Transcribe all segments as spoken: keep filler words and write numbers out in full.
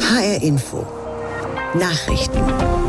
H R Info. Nachrichten.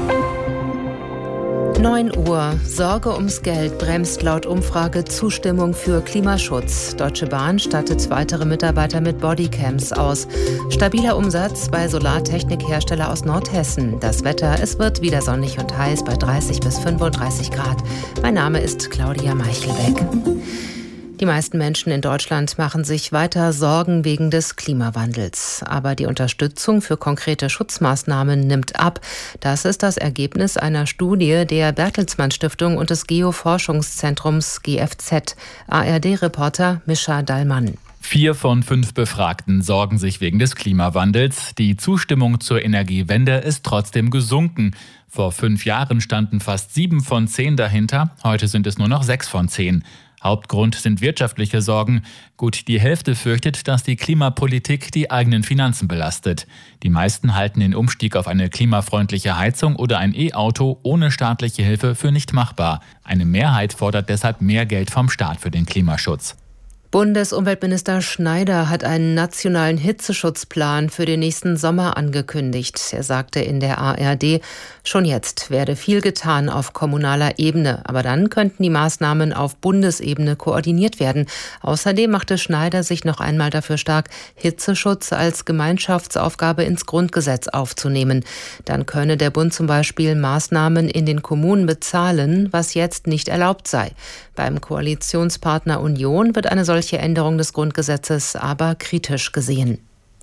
neun Uhr. Sorge ums Geld bremst laut Umfrage Zustimmung für Klimaschutz. Deutsche Bahn stattet weitere Mitarbeiter mit Bodycams aus. Stabiler Umsatz bei Solartechnikhersteller aus Nordhessen. Das Wetter, es wird wieder sonnig und heiß bei dreißig bis fünfunddreißig Grad. Mein Name ist Claudia Meichelbeck. Die meisten Menschen in Deutschland machen sich weiter Sorgen wegen des Klimawandels. Aber die Unterstützung für konkrete Schutzmaßnahmen nimmt ab. Das ist das Ergebnis einer Studie der Bertelsmann Stiftung und des Geoforschungszentrums G F Z. A R D-Reporter Mischa Dallmann. Vier von fünf Befragten sorgen sich wegen des Klimawandels. Die Zustimmung zur Energiewende ist trotzdem gesunken. Vor fünf Jahren standen fast sieben von zehn dahinter. Heute sind es nur noch sechs von zehn. Hauptgrund sind wirtschaftliche Sorgen. Gut die Hälfte fürchtet, dass die Klimapolitik die eigenen Finanzen belastet. Die meisten halten den Umstieg auf eine klimafreundliche Heizung oder ein E-Auto ohne staatliche Hilfe für nicht machbar. Eine Mehrheit fordert deshalb mehr Geld vom Staat für den Klimaschutz. Bundesumweltminister Schneider hat einen nationalen Hitzeschutzplan für den nächsten Sommer angekündigt. Er sagte in der A R D, schon jetzt werde viel getan auf kommunaler Ebene, aber dann könnten die Maßnahmen auf Bundesebene koordiniert werden. Außerdem machte Schneider sich noch einmal dafür stark, Hitzeschutz als Gemeinschaftsaufgabe ins Grundgesetz aufzunehmen. Dann könne der Bund zum Beispiel Maßnahmen in den Kommunen bezahlen, was jetzt nicht erlaubt sei. Beim Koalitionspartner Union wird eine solche Änderung des Grundgesetzes aber kritisch gesehen.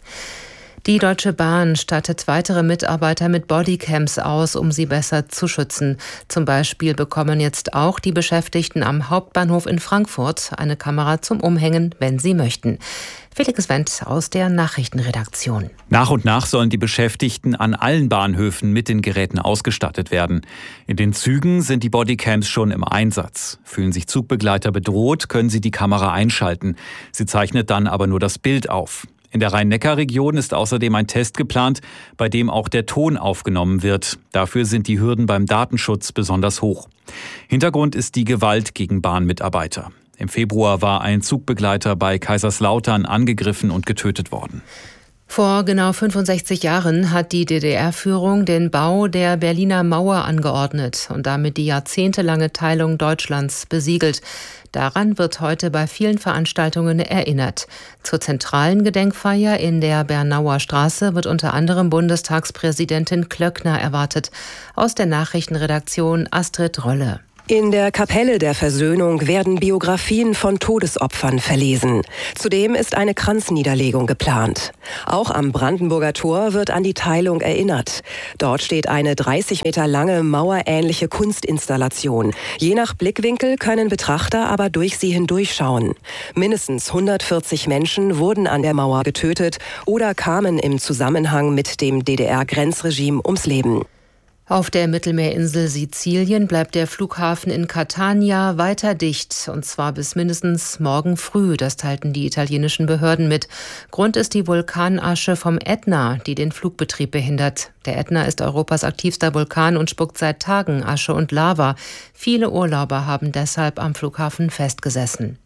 Die Deutsche Bahn stattet weitere Mitarbeiter mit Bodycams aus, um sie besser zu schützen. Zum Beispiel bekommen jetzt auch die Beschäftigten am Hauptbahnhof in Frankfurt eine Kamera zum Umhängen, wenn sie möchten. Felix Wendt aus der Nachrichtenredaktion. Nach und nach sollen die Beschäftigten an allen Bahnhöfen mit den Geräten ausgestattet werden. In den Zügen sind die Bodycams schon im Einsatz. Fühlen sich Zugbegleiter bedroht, können sie die Kamera einschalten. Sie zeichnet dann aber nur das Bild auf. In der Rhein-Neckar-Region ist außerdem ein Test geplant, bei dem auch der Ton aufgenommen wird. Dafür sind die Hürden beim Datenschutz besonders hoch. Hintergrund ist die Gewalt gegen Bahnmitarbeiter. Im Februar war ein Zugbegleiter bei Kaiserslautern angegriffen und getötet worden. Vor genau fünfundsechzig Jahren hat die D D R-Führung den Bau der Berliner Mauer angeordnet und damit die jahrzehntelange Teilung Deutschlands besiegelt. Daran wird heute bei vielen Veranstaltungen erinnert. Zur zentralen Gedenkfeier in der Bernauer Straße wird unter anderem Bundestagspräsidentin Klöckner erwartet. Aus der Nachrichtenredaktion Astrid Rolle. In der Kapelle der Versöhnung werden Biografien von Todesopfern verlesen. Zudem ist eine Kranzniederlegung geplant. Auch am Brandenburger Tor wird an die Teilung erinnert. Dort steht eine dreißig Meter lange mauerähnliche Kunstinstallation. Je nach Blickwinkel können Betrachter aber durch sie hindurchschauen. Mindestens hundertvierzig Menschen wurden an der Mauer getötet oder kamen im Zusammenhang mit dem D D R-Grenzregime ums Leben. Auf der Mittelmeerinsel Sizilien bleibt der Flughafen in Catania weiter dicht, und zwar bis mindestens morgen früh. Das teilten die italienischen Behörden mit. Grund ist die Vulkanasche vom Ätna, die den Flugbetrieb behindert. Der Ätna ist Europas aktivster Vulkan und spuckt seit Tagen Asche und Lava. Viele Urlauber haben deshalb am Flughafen festgesessen.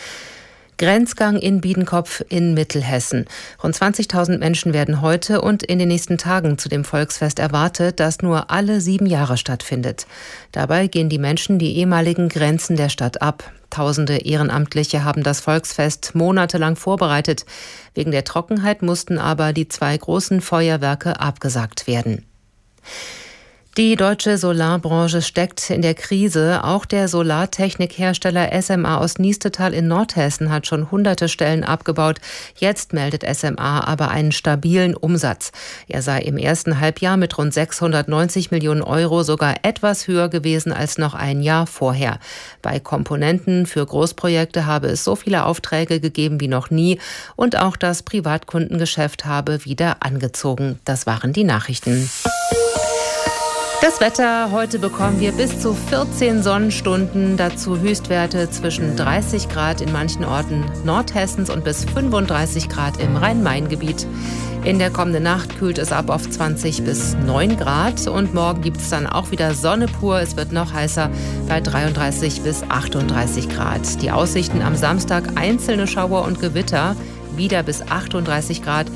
Grenzgang in Biedenkopf in Mittelhessen. Rund zwanzigtausend Menschen werden heute und in den nächsten Tagen zu dem Volksfest erwartet, das nur alle sieben Jahre stattfindet. Dabei gehen die Menschen die ehemaligen Grenzen der Stadt ab. Tausende Ehrenamtliche haben das Volksfest monatelang vorbereitet. Wegen der Trockenheit mussten aber die zwei großen Feuerwerke abgesagt werden. Die deutsche Solarbranche steckt in der Krise. Auch der Solartechnikhersteller S M A aus Niestetal in Nordhessen hat schon hunderte Stellen abgebaut. Jetzt meldet S M A aber einen stabilen Umsatz. Er sei im ersten Halbjahr mit rund sechshundertneunzig Millionen Euro sogar etwas höher gewesen als noch ein Jahr vorher. Bei Komponenten für Großprojekte habe es so viele Aufträge gegeben wie noch nie und auch das Privatkundengeschäft habe wieder angezogen. Das waren die Nachrichten. Das Wetter, heute bekommen wir bis zu vierzehn Sonnenstunden, dazu Höchstwerte zwischen dreißig Grad in manchen Orten Nordhessens und bis fünfunddreißig Grad im Rhein-Main-Gebiet. In der kommenden Nacht kühlt es ab auf zwanzig bis neun Grad und morgen gibt es dann auch wieder Sonne pur. Es wird noch heißer bei dreiunddreißig bis achtunddreißig Grad. Die Aussichten am Samstag einzelne Schauer und Gewitter, wieder bis achtunddreißig Grad.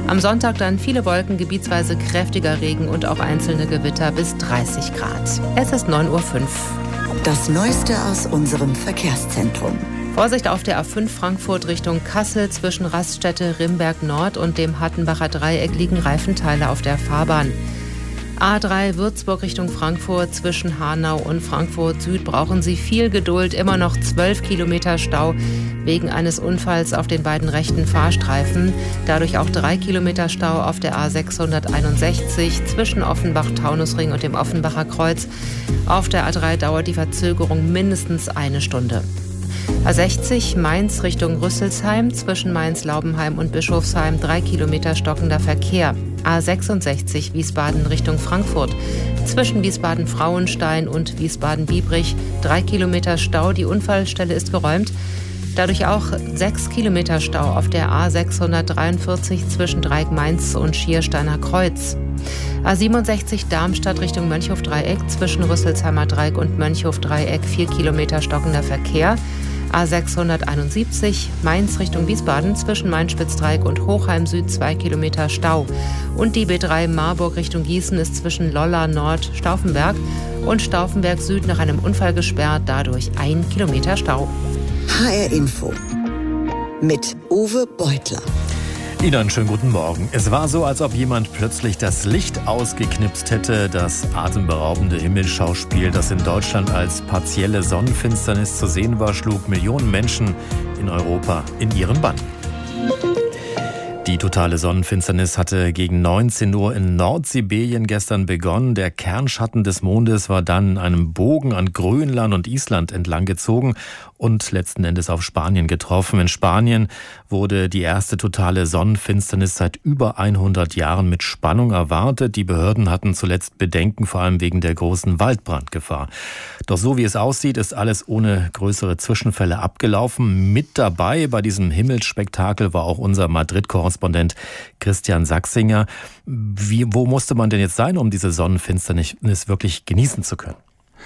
Am Sonntag dann viele Wolken, gebietsweise kräftiger Regen und auch einzelne Gewitter bis dreißig Grad. Es ist neun Uhr fünf. Das Neueste aus unserem Verkehrszentrum. Vorsicht auf der A fünf Frankfurt Richtung Kassel. Zwischen Raststätte Rimberg Nord und dem Hattenbacher Dreieck liegen Reifenteile auf der Fahrbahn. A drei Würzburg Richtung Frankfurt. Zwischen Hanau und Frankfurt Süd brauchen Sie viel Geduld. Immer noch zwölf Kilometer Stau wegen eines Unfalls auf den beiden rechten Fahrstreifen. Dadurch auch drei Kilometer Stau auf der A sechshunderteinundsechzig zwischen Offenbach-Taunusring und dem Offenbacher Kreuz. Auf der A drei dauert die Verzögerung mindestens eine Stunde. A sechzig Mainz Richtung Rüsselsheim, zwischen Mainz-Laubenheim und Bischofsheim drei Kilometer stockender Verkehr. A sechsundsechzig Wiesbaden Richtung Frankfurt, zwischen Wiesbaden-Frauenstein und Wiesbaden-Biebrich drei Kilometer Stau. Die Unfallstelle ist geräumt. Dadurch auch sechs Kilometer Stau auf der A sechshundertdreiundvierzig zwischen Dreieck Mainz und Schiersteiner Kreuz. A siebenundsechzig Darmstadt Richtung Mönchhof-Dreieck, zwischen Rüsselsheimer Dreieck und Mönchhof-Dreieck vier Kilometer stockender Verkehr. A sechshunderteinundsiebzig Mainz Richtung Wiesbaden, zwischen Main-Spitz-Dreieck und Hochheim Süd zwei Kilometer Stau. Und die B drei Marburg Richtung Gießen ist zwischen Lolla Nord, Stauffenberg und Stauffenberg Süd nach einem Unfall gesperrt, dadurch ein Kilometer Stau. H R Info mit Uwe Beutler. Ihnen einen schönen guten Morgen. Es war so, als ob jemand plötzlich das Licht ausgeknipst hätte. Das atemberaubende Himmelsschauspiel, das in Deutschland als partielle Sonnenfinsternis zu sehen war, schlug Millionen Menschen in Europa in ihren Bann. Die totale Sonnenfinsternis hatte gegen neunzehn Uhr in Nordsibirien gestern begonnen. Der Kernschatten des Mondes war dann in einem Bogen an Grönland und Island entlang gezogen und letzten Endes auf Spanien getroffen. In Spanien wurde die erste totale Sonnenfinsternis seit über hundert Jahren mit Spannung erwartet. Die Behörden hatten zuletzt Bedenken, vor allem wegen der großen Waldbrandgefahr. Doch so wie es aussieht, ist alles ohne größere Zwischenfälle abgelaufen. Mit dabei bei diesem Himmelsspektakel war auch unser Madrid-Korrespondent Christian Sachsinger. Wie, wo musste man denn jetzt sein, um diese Sonnenfinsternis wirklich genießen zu können?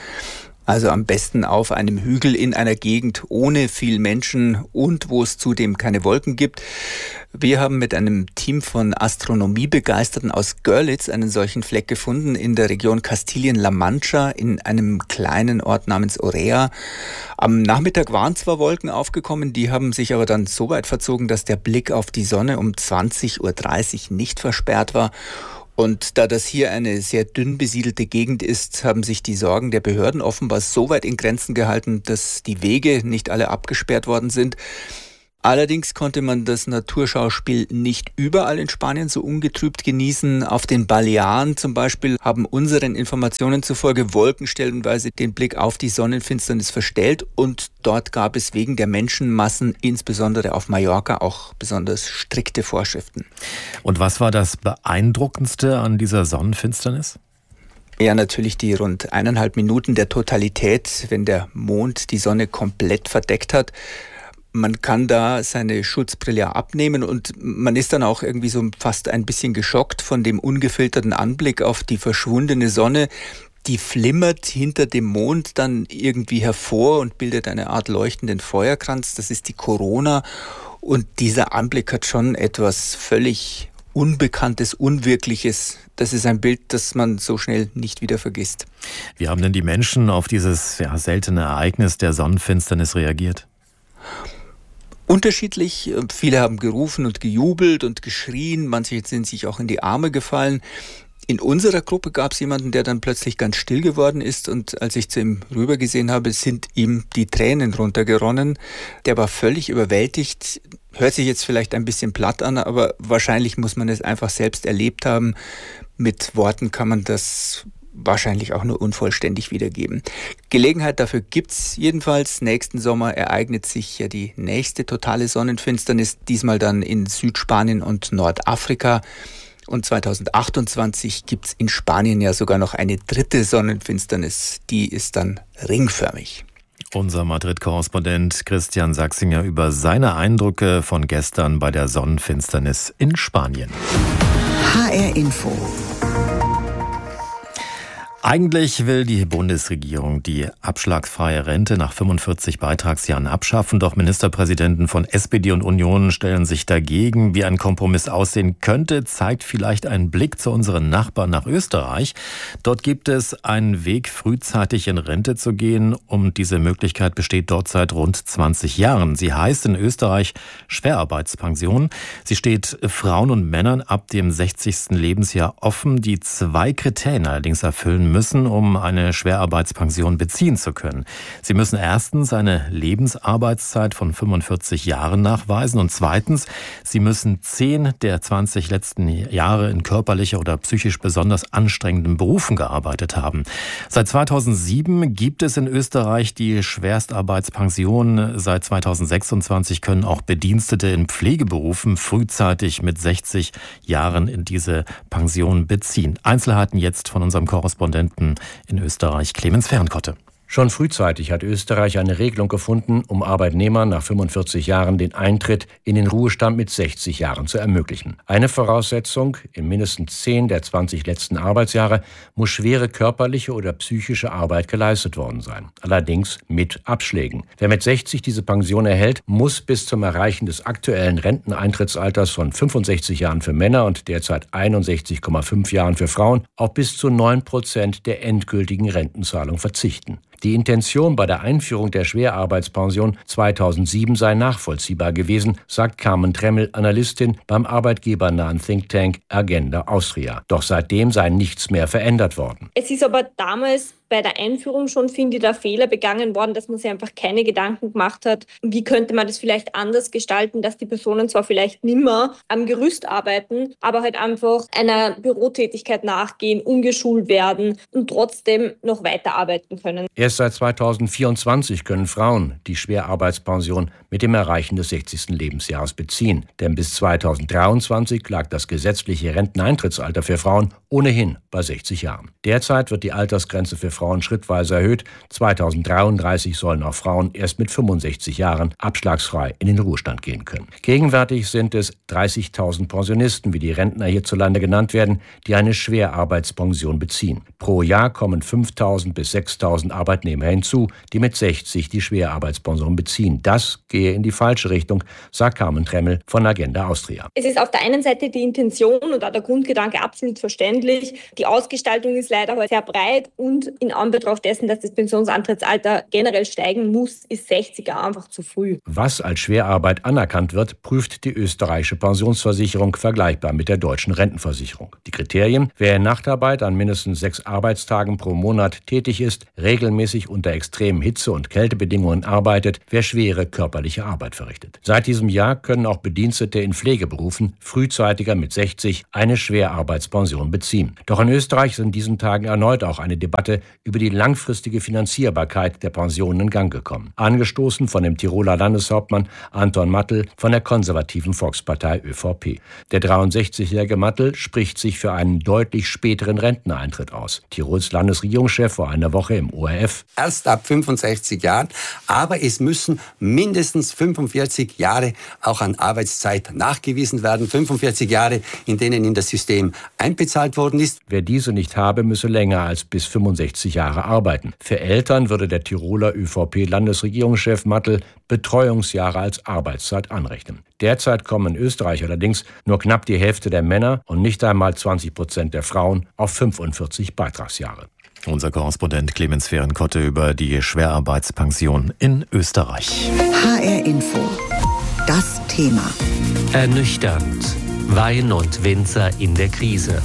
Also am besten auf einem Hügel in einer Gegend ohne viel Menschen und wo es zudem keine Wolken gibt. Wir haben mit einem Team von Astronomiebegeisterten aus Görlitz einen solchen Fleck gefunden in der Region Kastilien-La Mancha in einem kleinen Ort namens Orea. Am Nachmittag waren zwar Wolken aufgekommen, die haben sich aber dann so weit verzogen, dass der Blick auf die Sonne um zwanzig Uhr dreißig nicht versperrt war. Und da das hier eine sehr dünn besiedelte Gegend ist, haben sich die Sorgen der Behörden offenbar so weit in Grenzen gehalten, dass die Wege nicht alle abgesperrt worden sind. Allerdings konnte man das Naturschauspiel nicht überall in Spanien so ungetrübt genießen. Auf den Balearen zum Beispiel haben unseren Informationen zufolge Wolken stellenweise den Blick auf die Sonnenfinsternis verstellt und dort gab es wegen der Menschenmassen, insbesondere auf Mallorca, auch besonders strikte Vorschriften. Und was war das Beeindruckendste an dieser Sonnenfinsternis? Ja, natürlich die rund eineinhalb Minuten der Totalität, wenn der Mond die Sonne komplett verdeckt hat. Man kann da seine Schutzbrille abnehmen und man ist dann auch irgendwie so fast ein bisschen geschockt von dem ungefilterten Anblick auf die verschwundene Sonne. Die flimmert hinter dem Mond dann irgendwie hervor und bildet eine Art leuchtenden Feuerkranz. Das ist die Corona und dieser Anblick hat schon etwas völlig Unbekanntes, Unwirkliches. Das ist ein Bild, das man so schnell nicht wieder vergisst. Wie haben denn die Menschen auf dieses ja, seltene Ereignis der Sonnenfinsternis reagiert? Unterschiedlich. Viele haben gerufen und gejubelt und geschrien. Manche sind sich auch in die Arme gefallen. In unserer Gruppe gab es jemanden, der dann plötzlich ganz still geworden ist. Und als ich zu ihm rübergesehen habe, sind ihm die Tränen runtergeronnen. Der war völlig überwältigt. Hört sich jetzt vielleicht ein bisschen platt an, aber wahrscheinlich muss man es einfach selbst erlebt haben. Mit Worten kann man das wahrscheinlich auch nur unvollständig wiedergeben. Gelegenheit dafür gibt's jedenfalls. Nächsten Sommer ereignet sich ja die nächste totale Sonnenfinsternis, diesmal dann in Südspanien und Nordafrika. Und zweitausendachtundzwanzig gibt's in Spanien ja sogar noch eine dritte Sonnenfinsternis. Die ist dann ringförmig. Unser Madrid-Korrespondent Christian Sachsinger über seine Eindrücke von gestern bei der Sonnenfinsternis in Spanien. H R Info. Eigentlich will die Bundesregierung die abschlagsfreie Rente nach fünfundvierzig Beitragsjahren abschaffen, doch Ministerpräsidenten von S P D und Union stellen sich dagegen. Wie ein Kompromiss aussehen könnte, zeigt vielleicht ein Blick zu unseren Nachbarn nach Österreich. Dort gibt es einen Weg, frühzeitig in Rente zu gehen, und diese Möglichkeit besteht dort seit rund zwanzig Jahren. Sie heißt in Österreich Schwerarbeitspension. Sie steht Frauen und Männern ab dem sechzigsten Lebensjahr offen, die zwei Kriterien allerdings erfüllen müssen, um eine Schwerarbeitspension beziehen zu können. Sie müssen erstens eine Lebensarbeitszeit von fünfundvierzig Jahren nachweisen und zweitens, sie müssen zehn der zwanzig letzten Jahre in körperlicher oder psychisch besonders anstrengenden Berufen gearbeitet haben. Seit zweitausendsieben gibt es in Österreich die Schwerstarbeitspension. Seit zweitausendsechsundzwanzig können auch Bedienstete in Pflegeberufen frühzeitig mit sechzig Jahren in diese Pension beziehen. Einzelheiten jetzt von unserem Korrespondenten in Österreich, Clemens Fernkotte. Schon frühzeitig hat Österreich eine Regelung gefunden, um Arbeitnehmern nach fünfundvierzig Jahren den Eintritt in den Ruhestand mit sechzig Jahren zu ermöglichen. Eine Voraussetzung: in mindestens zehn der zwanzig letzten Arbeitsjahre muss schwere körperliche oder psychische Arbeit geleistet worden sein. Allerdings mit Abschlägen. Wer mit sechzig diese Pension erhält, muss bis zum Erreichen des aktuellen Renteneintrittsalters von fünfundsechzig Jahren für Männer und derzeit einundsechzig Komma fünf Jahren für Frauen auf bis zu neun Prozent der endgültigen Rentenzahlung verzichten. Die Intention bei der Einführung der Schwerarbeitspension zweitausendsieben sei nachvollziehbar gewesen, sagt Carmen Tremmel, Analystin beim arbeitgebernahen Think Tank Agenda Austria. Doch seitdem sei nichts mehr verändert worden. Es ist aber damals bei der Einführung schon, finde ich, der Fehler begangen worden, dass man sich einfach keine Gedanken gemacht hat, wie könnte man das vielleicht anders gestalten, dass die Personen zwar vielleicht nimmer am Gerüst arbeiten, aber halt einfach einer Bürotätigkeit nachgehen, umgeschult werden und trotzdem noch weiterarbeiten können. Erst seit zweitausendvierundzwanzig können Frauen die Schwerarbeitspension mit dem Erreichen des sechzigsten Lebensjahres beziehen. Denn bis zweitausenddreiundzwanzig lag das gesetzliche Renteneintrittsalter für Frauen ohnehin bei sechzig Jahren. Derzeit wird die Altersgrenze für Frauen schrittweise erhöht. zweitausenddreiunddreißig sollen auch Frauen erst mit fünfundsechzig Jahren abschlagsfrei in den Ruhestand gehen können. Gegenwärtig sind es dreißigtausend Pensionisten, wie die Rentner hierzulande genannt werden, die eine Schwerarbeitspension beziehen. Pro Jahr kommen fünftausend bis sechstausend Arbeitnehmer hinzu, die mit sechzig die Schwerarbeitspension beziehen. Das gehe in die falsche Richtung, sagt Carmen Tremmel von Agenda Austria. Es ist auf der einen Seite die Intention und auch der Grundgedanke absolut verständlich. Die Ausgestaltung ist leider heute sehr breit und in Anbetracht dessen, dass das Pensionsantrittsalter generell steigen muss, ist sechzig Jahre einfach zu früh. Was als Schwerarbeit anerkannt wird, prüft die österreichische Pensionsversicherung vergleichbar mit der deutschen Rentenversicherung. Die Kriterien: wer in Nachtarbeit an mindestens sechs Arbeitstagen pro Monat tätig ist, regelmäßig unter extremen Hitze- und Kältebedingungen arbeitet, wer schwere körperliche Arbeit verrichtet. Seit diesem Jahr können auch Bedienstete in Pflegeberufen frühzeitiger mit sechzig eine Schwerarbeitspension beziehen. Doch in Österreich ist in diesen Tagen erneut auch eine Debatte über die langfristige Finanzierbarkeit der Pensionen in Gang gekommen. Angestoßen von dem Tiroler Landeshauptmann Anton Mattl von der konservativen Volkspartei ÖVP. Der dreiundsechzigjährige Mattl spricht sich für einen deutlich späteren Renteneintritt aus. Tirols Landesregierungschef vor einer Woche im O R F. Erst ab fünfundsechzig Jahren, aber es müssen mindestens fünfundvierzig Jahre auch an Arbeitszeit nachgewiesen werden. fünfundvierzig Jahre, in denen in das System einbezahlt worden ist. Wer diese nicht habe, müsse länger als bis fünfundsechzig Jahre arbeiten. Für Eltern würde der Tiroler ÖVP-Landesregierungschef Mattl Betreuungsjahre als Arbeitszeit anrechnen. Derzeit kommen in Österreich allerdings nur knapp die Hälfte der Männer und nicht einmal zwanzig Prozent der Frauen auf fünfundvierzig Beitragsjahre. Unser Korrespondent Clemens Fernkotte über die Schwerarbeitspension in Österreich. H R Info. Das Thema. Ernüchternd. Wein und Winzer in der Krise.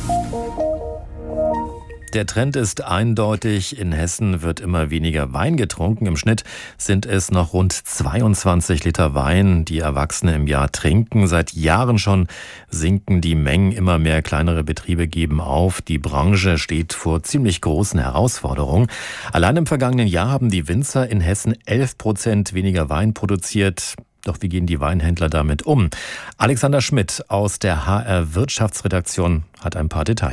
Der Trend ist eindeutig. In Hessen wird immer weniger Wein getrunken. Im Schnitt sind es noch rund zweiundzwanzig Liter Wein, die Erwachsene im Jahr trinken. Seit Jahren schon sinken die Mengen. Immer mehr kleinere Betriebe geben auf. Die Branche steht vor ziemlich großen Herausforderungen. Allein im vergangenen Jahr haben die Winzer in Hessen elf Prozent weniger Wein produziert. Doch wie gehen die Weinhändler damit um? Alexander Schmidt aus der H R Wirtschaftsredaktion hat ein paar Details.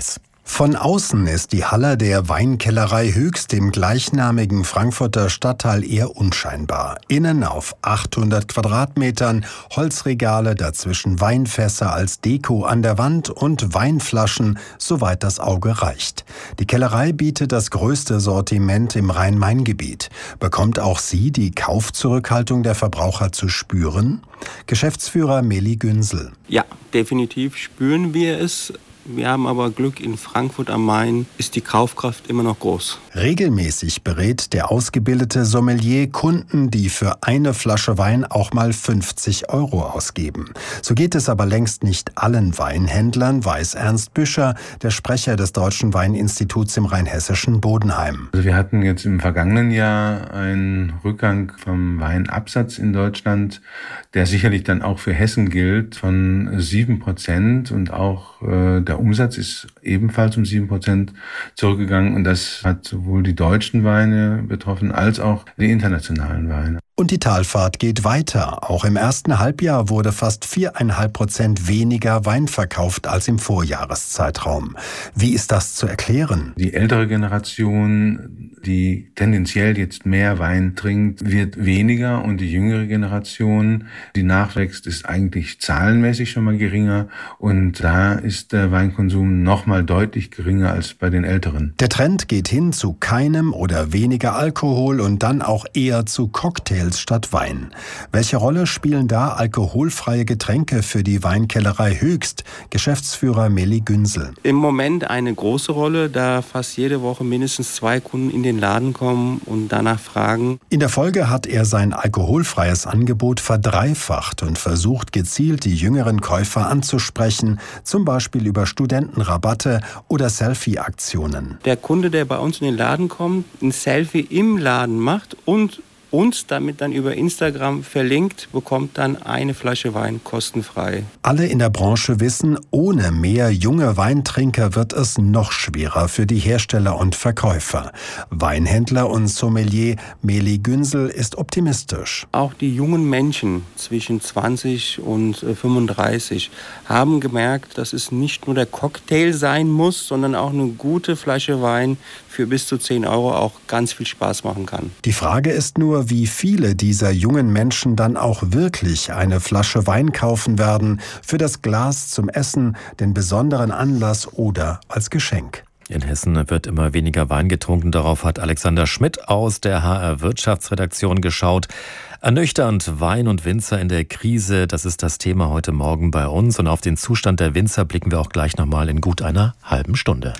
Von außen ist die Halle der Weinkellerei Höchst im gleichnamigen Frankfurter Stadtteil eher unscheinbar. Innen auf achthundert Quadratmetern, Holzregale, dazwischen Weinfässer als Deko an der Wand und Weinflaschen, soweit das Auge reicht. Die Kellerei bietet das größte Sortiment im Rhein-Main-Gebiet. Bekommt auch sie die Kaufzurückhaltung der Verbraucher zu spüren? Geschäftsführer Meli Günsel. Ja, definitiv spüren wir es. Wir haben aber Glück, in Frankfurt am Main ist die Kaufkraft immer noch groß. Regelmäßig berät der ausgebildete Sommelier Kunden, die für eine Flasche Wein auch mal fünfzig Euro ausgeben. So geht es aber längst nicht allen Weinhändlern, weiß Ernst Büscher, der Sprecher des Deutschen Weininstituts im rheinhessischen Bodenheim. Also wir hatten jetzt im vergangenen Jahr einen Rückgang vom Weinabsatz in Deutschland, der sicherlich dann auch für Hessen gilt, von sieben Prozent und auch äh, der Umsatz ist ebenfalls um sieben Prozent zurückgegangen und das hat sowohl die deutschen Weine betroffen als auch die internationalen Weine. Und die Talfahrt geht weiter. Auch im ersten Halbjahr wurde fast viereinhalb Prozent weniger Wein verkauft als im Vorjahreszeitraum. Wie ist das zu erklären? Die ältere Generation, die tendenziell jetzt mehr Wein trinkt, wird weniger und die jüngere Generation, die nachwächst, ist eigentlich zahlenmäßig schon mal geringer und da ist der Weinkonsum noch mal deutlich geringer als bei den Älteren. Der Trend geht hin zu keinem oder weniger Alkohol und dann auch eher zu Cocktails statt Wein. Welche Rolle spielen da alkoholfreie Getränke für die Weinkellerei Höchst? Geschäftsführer Meli Günsel. Im Moment eine große Rolle, da fast jede Woche mindestens zwei Kunden in den Laden kommen und danach fragen. In der Folge hat er sein alkoholfreies Angebot verdreifacht und versucht gezielt die jüngeren Käufer anzusprechen, zum Beispiel über Studentenrabatte oder Selfie-Aktionen. Der Kunde, der bei uns in den Laden kommt, ein Selfie im Laden macht und uns damit dann über Instagram verlinkt, bekommt dann eine Flasche Wein kostenfrei. Alle in der Branche wissen, ohne mehr junge Weintrinker wird es noch schwerer für die Hersteller und Verkäufer. Weinhändler und Sommelier Meli Günsel ist optimistisch. Auch die jungen Menschen zwischen zwanzig und fünfunddreißig haben gemerkt, dass es nicht nur der Cocktail sein muss, sondern auch eine gute Flasche Wein für bis zu zehn Euro auch ganz viel Spaß machen kann. Die Frage ist nur, wie viele dieser jungen Menschen dann auch wirklich eine Flasche Wein kaufen werden, für das Glas zum Essen, den besonderen Anlass oder als Geschenk. In Hessen wird immer weniger Wein getrunken. Darauf hat Alexander Schmidt aus der H R Wirtschaftsredaktion geschaut. Ernüchternd, Wein und Winzer in der Krise, das ist das Thema heute Morgen bei uns. Und auf den Zustand der Winzer blicken wir auch gleich nochmal in gut einer halben Stunde.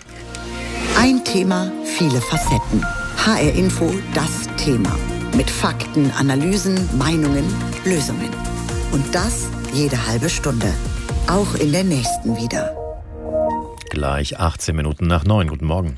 Ein Thema, viele Facetten. H R Info, das Thema. Mit Fakten, Analysen, Meinungen, Lösungen. Und das jede halbe Stunde. Auch in der nächsten wieder. Gleich achtzehn Minuten nach neun. Guten Morgen.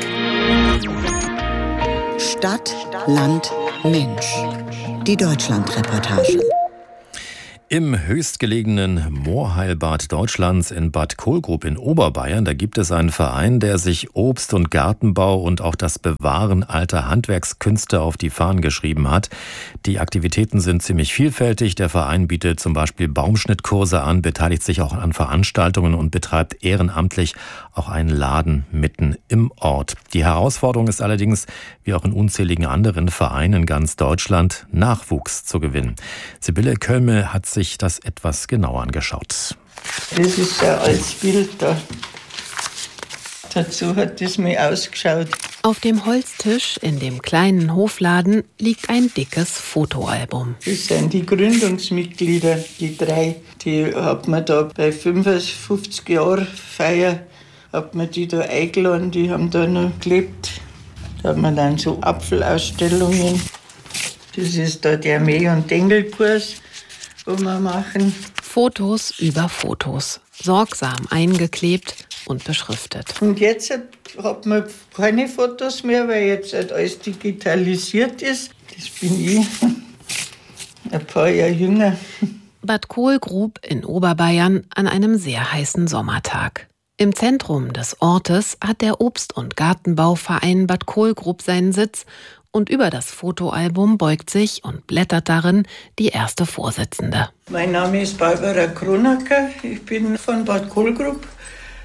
Stadt, Land, Mensch. Die Deutschland-Reportage. Im höchstgelegenen Moorheilbad Deutschlands in Bad Kohlgrub in Oberbayern, da gibt es einen Verein, der sich Obst- und Gartenbau und auch das Bewahren alter Handwerkskünste auf die Fahnen geschrieben hat. Die Aktivitäten sind ziemlich vielfältig. Der Verein bietet zum Beispiel Baumschnittkurse an, beteiligt sich auch an Veranstaltungen und betreibt ehrenamtlich auch einen Laden mitten im Ort. Die Herausforderung ist allerdings, wie auch in unzähligen anderen Vereinen in ganz Deutschland, Nachwuchs zu gewinnen. Sibylle Kölmel hat sich das etwas genauer angeschaut. Das ist ein altes Bild da. Dazu hat das mir ausgeschaut. Auf dem Holztisch in dem kleinen Hofladen liegt ein dickes Fotoalbum. Das sind die Gründungsmitglieder, die drei. Die hat man da bei fünfundfünfzig Jahren Feier, hat man die da eingeladen, die haben da noch gelebt. Da hat man dann so Apfelausstellungen. Das ist da der Mäh- und Dengelkurs, wo wir machen. Fotos über Fotos, sorgsam eingeklebt und beschriftet. Und jetzt hat man keine Fotos mehr, weil jetzt halt alles digitalisiert ist. Das bin ich, ein paar Jahre jünger. Bad Kohlgrub in Oberbayern an einem sehr heißen Sommertag. Im Zentrum des Ortes hat der Obst- und Gartenbauverein Bad Kohlgrub seinen Sitz und über das Fotoalbum beugt sich und blättert darin die erste Vorsitzende. Mein Name ist Barbara Kronacker, ich bin von Bad Kohlgrub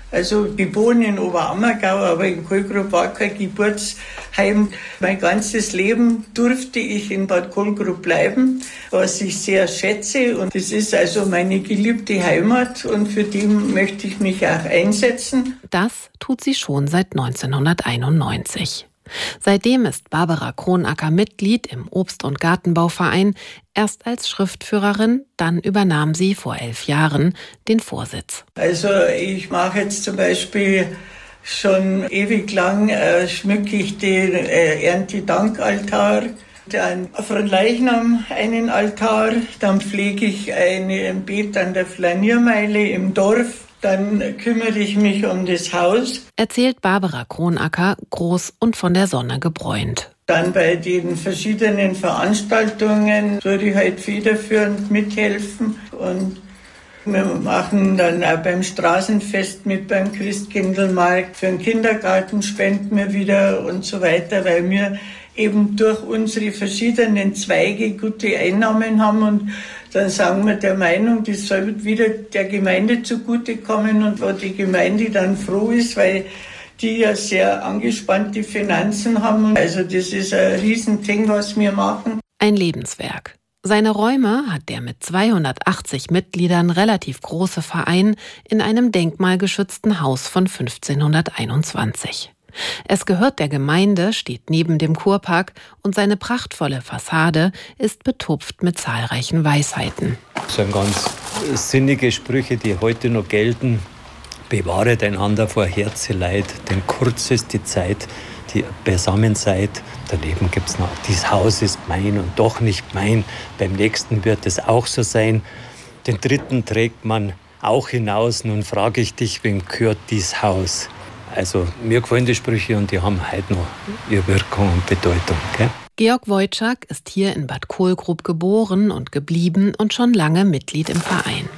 Also ich wohne in Oberammergau, aber in Kohlgrub war kein Geburtsheim. Mein ganzes Leben durfte ich in Bad Kohlgrub bleiben, was ich sehr schätze. Und es ist also meine geliebte Heimat und für die möchte ich mich auch einsetzen. Das tut sie schon seit neunzehnhunderteinundneunzig. Seitdem ist Barbara Kronacker Mitglied im Obst- und Gartenbauverein, erst als Schriftführerin, dann übernahm sie vor elf Jahren den Vorsitz. Also ich mache jetzt zum Beispiel schon ewig lang, äh, schmücke ich den äh, Erntedankaltar, dann von Leichnam einen Altar, dann pflege ich eine, ein Beet an der Flaniermeile im Dorf. Dann kümmere ich mich um das Haus. Erzählt Barbara Kronacker, groß und von der Sonne gebräunt. Dann bei den verschiedenen Veranstaltungen würde ich halt federführend mithelfen. Und wir machen dann auch beim Straßenfest mit, beim Christkindlmarkt. Für den Kindergarten spenden wir wieder und so weiter, weil wir eben durch unsere verschiedenen Zweige gute Einnahmen haben und dann sagen wir der Meinung, das soll wieder der Gemeinde zugutekommen und wo die Gemeinde dann froh ist, weil die ja sehr angespannte Finanzen haben. Also das ist ein Riesending, was wir machen. Ein Lebenswerk. Seine Räume hat der mit zweihundertachtzig Mitgliedern relativ große Verein in einem denkmalgeschützten Haus von fünfzehnhunderteinundzwanzig. Es gehört der Gemeinde, steht neben dem Kurpark und seine prachtvolle Fassade ist betupft mit zahlreichen Weisheiten. Das sind ganz sinnige Sprüche, die heute noch gelten. Bewahret einander vor Herzeleid, denn kurz ist die Zeit, die beisammen seid. Daneben gibt es noch, dieses Haus ist mein und doch nicht mein. Beim nächsten wird es auch so sein. Den dritten trägt man auch hinaus. Nun frage ich dich, wem gehört dieses Haus? Also mir gefallen die Sprüche und die haben heute noch ihre Wirkung und Bedeutung. Gell? Georg Wojczak ist hier in Bad Kohlgrub geboren und geblieben und schon lange Mitglied im Verein.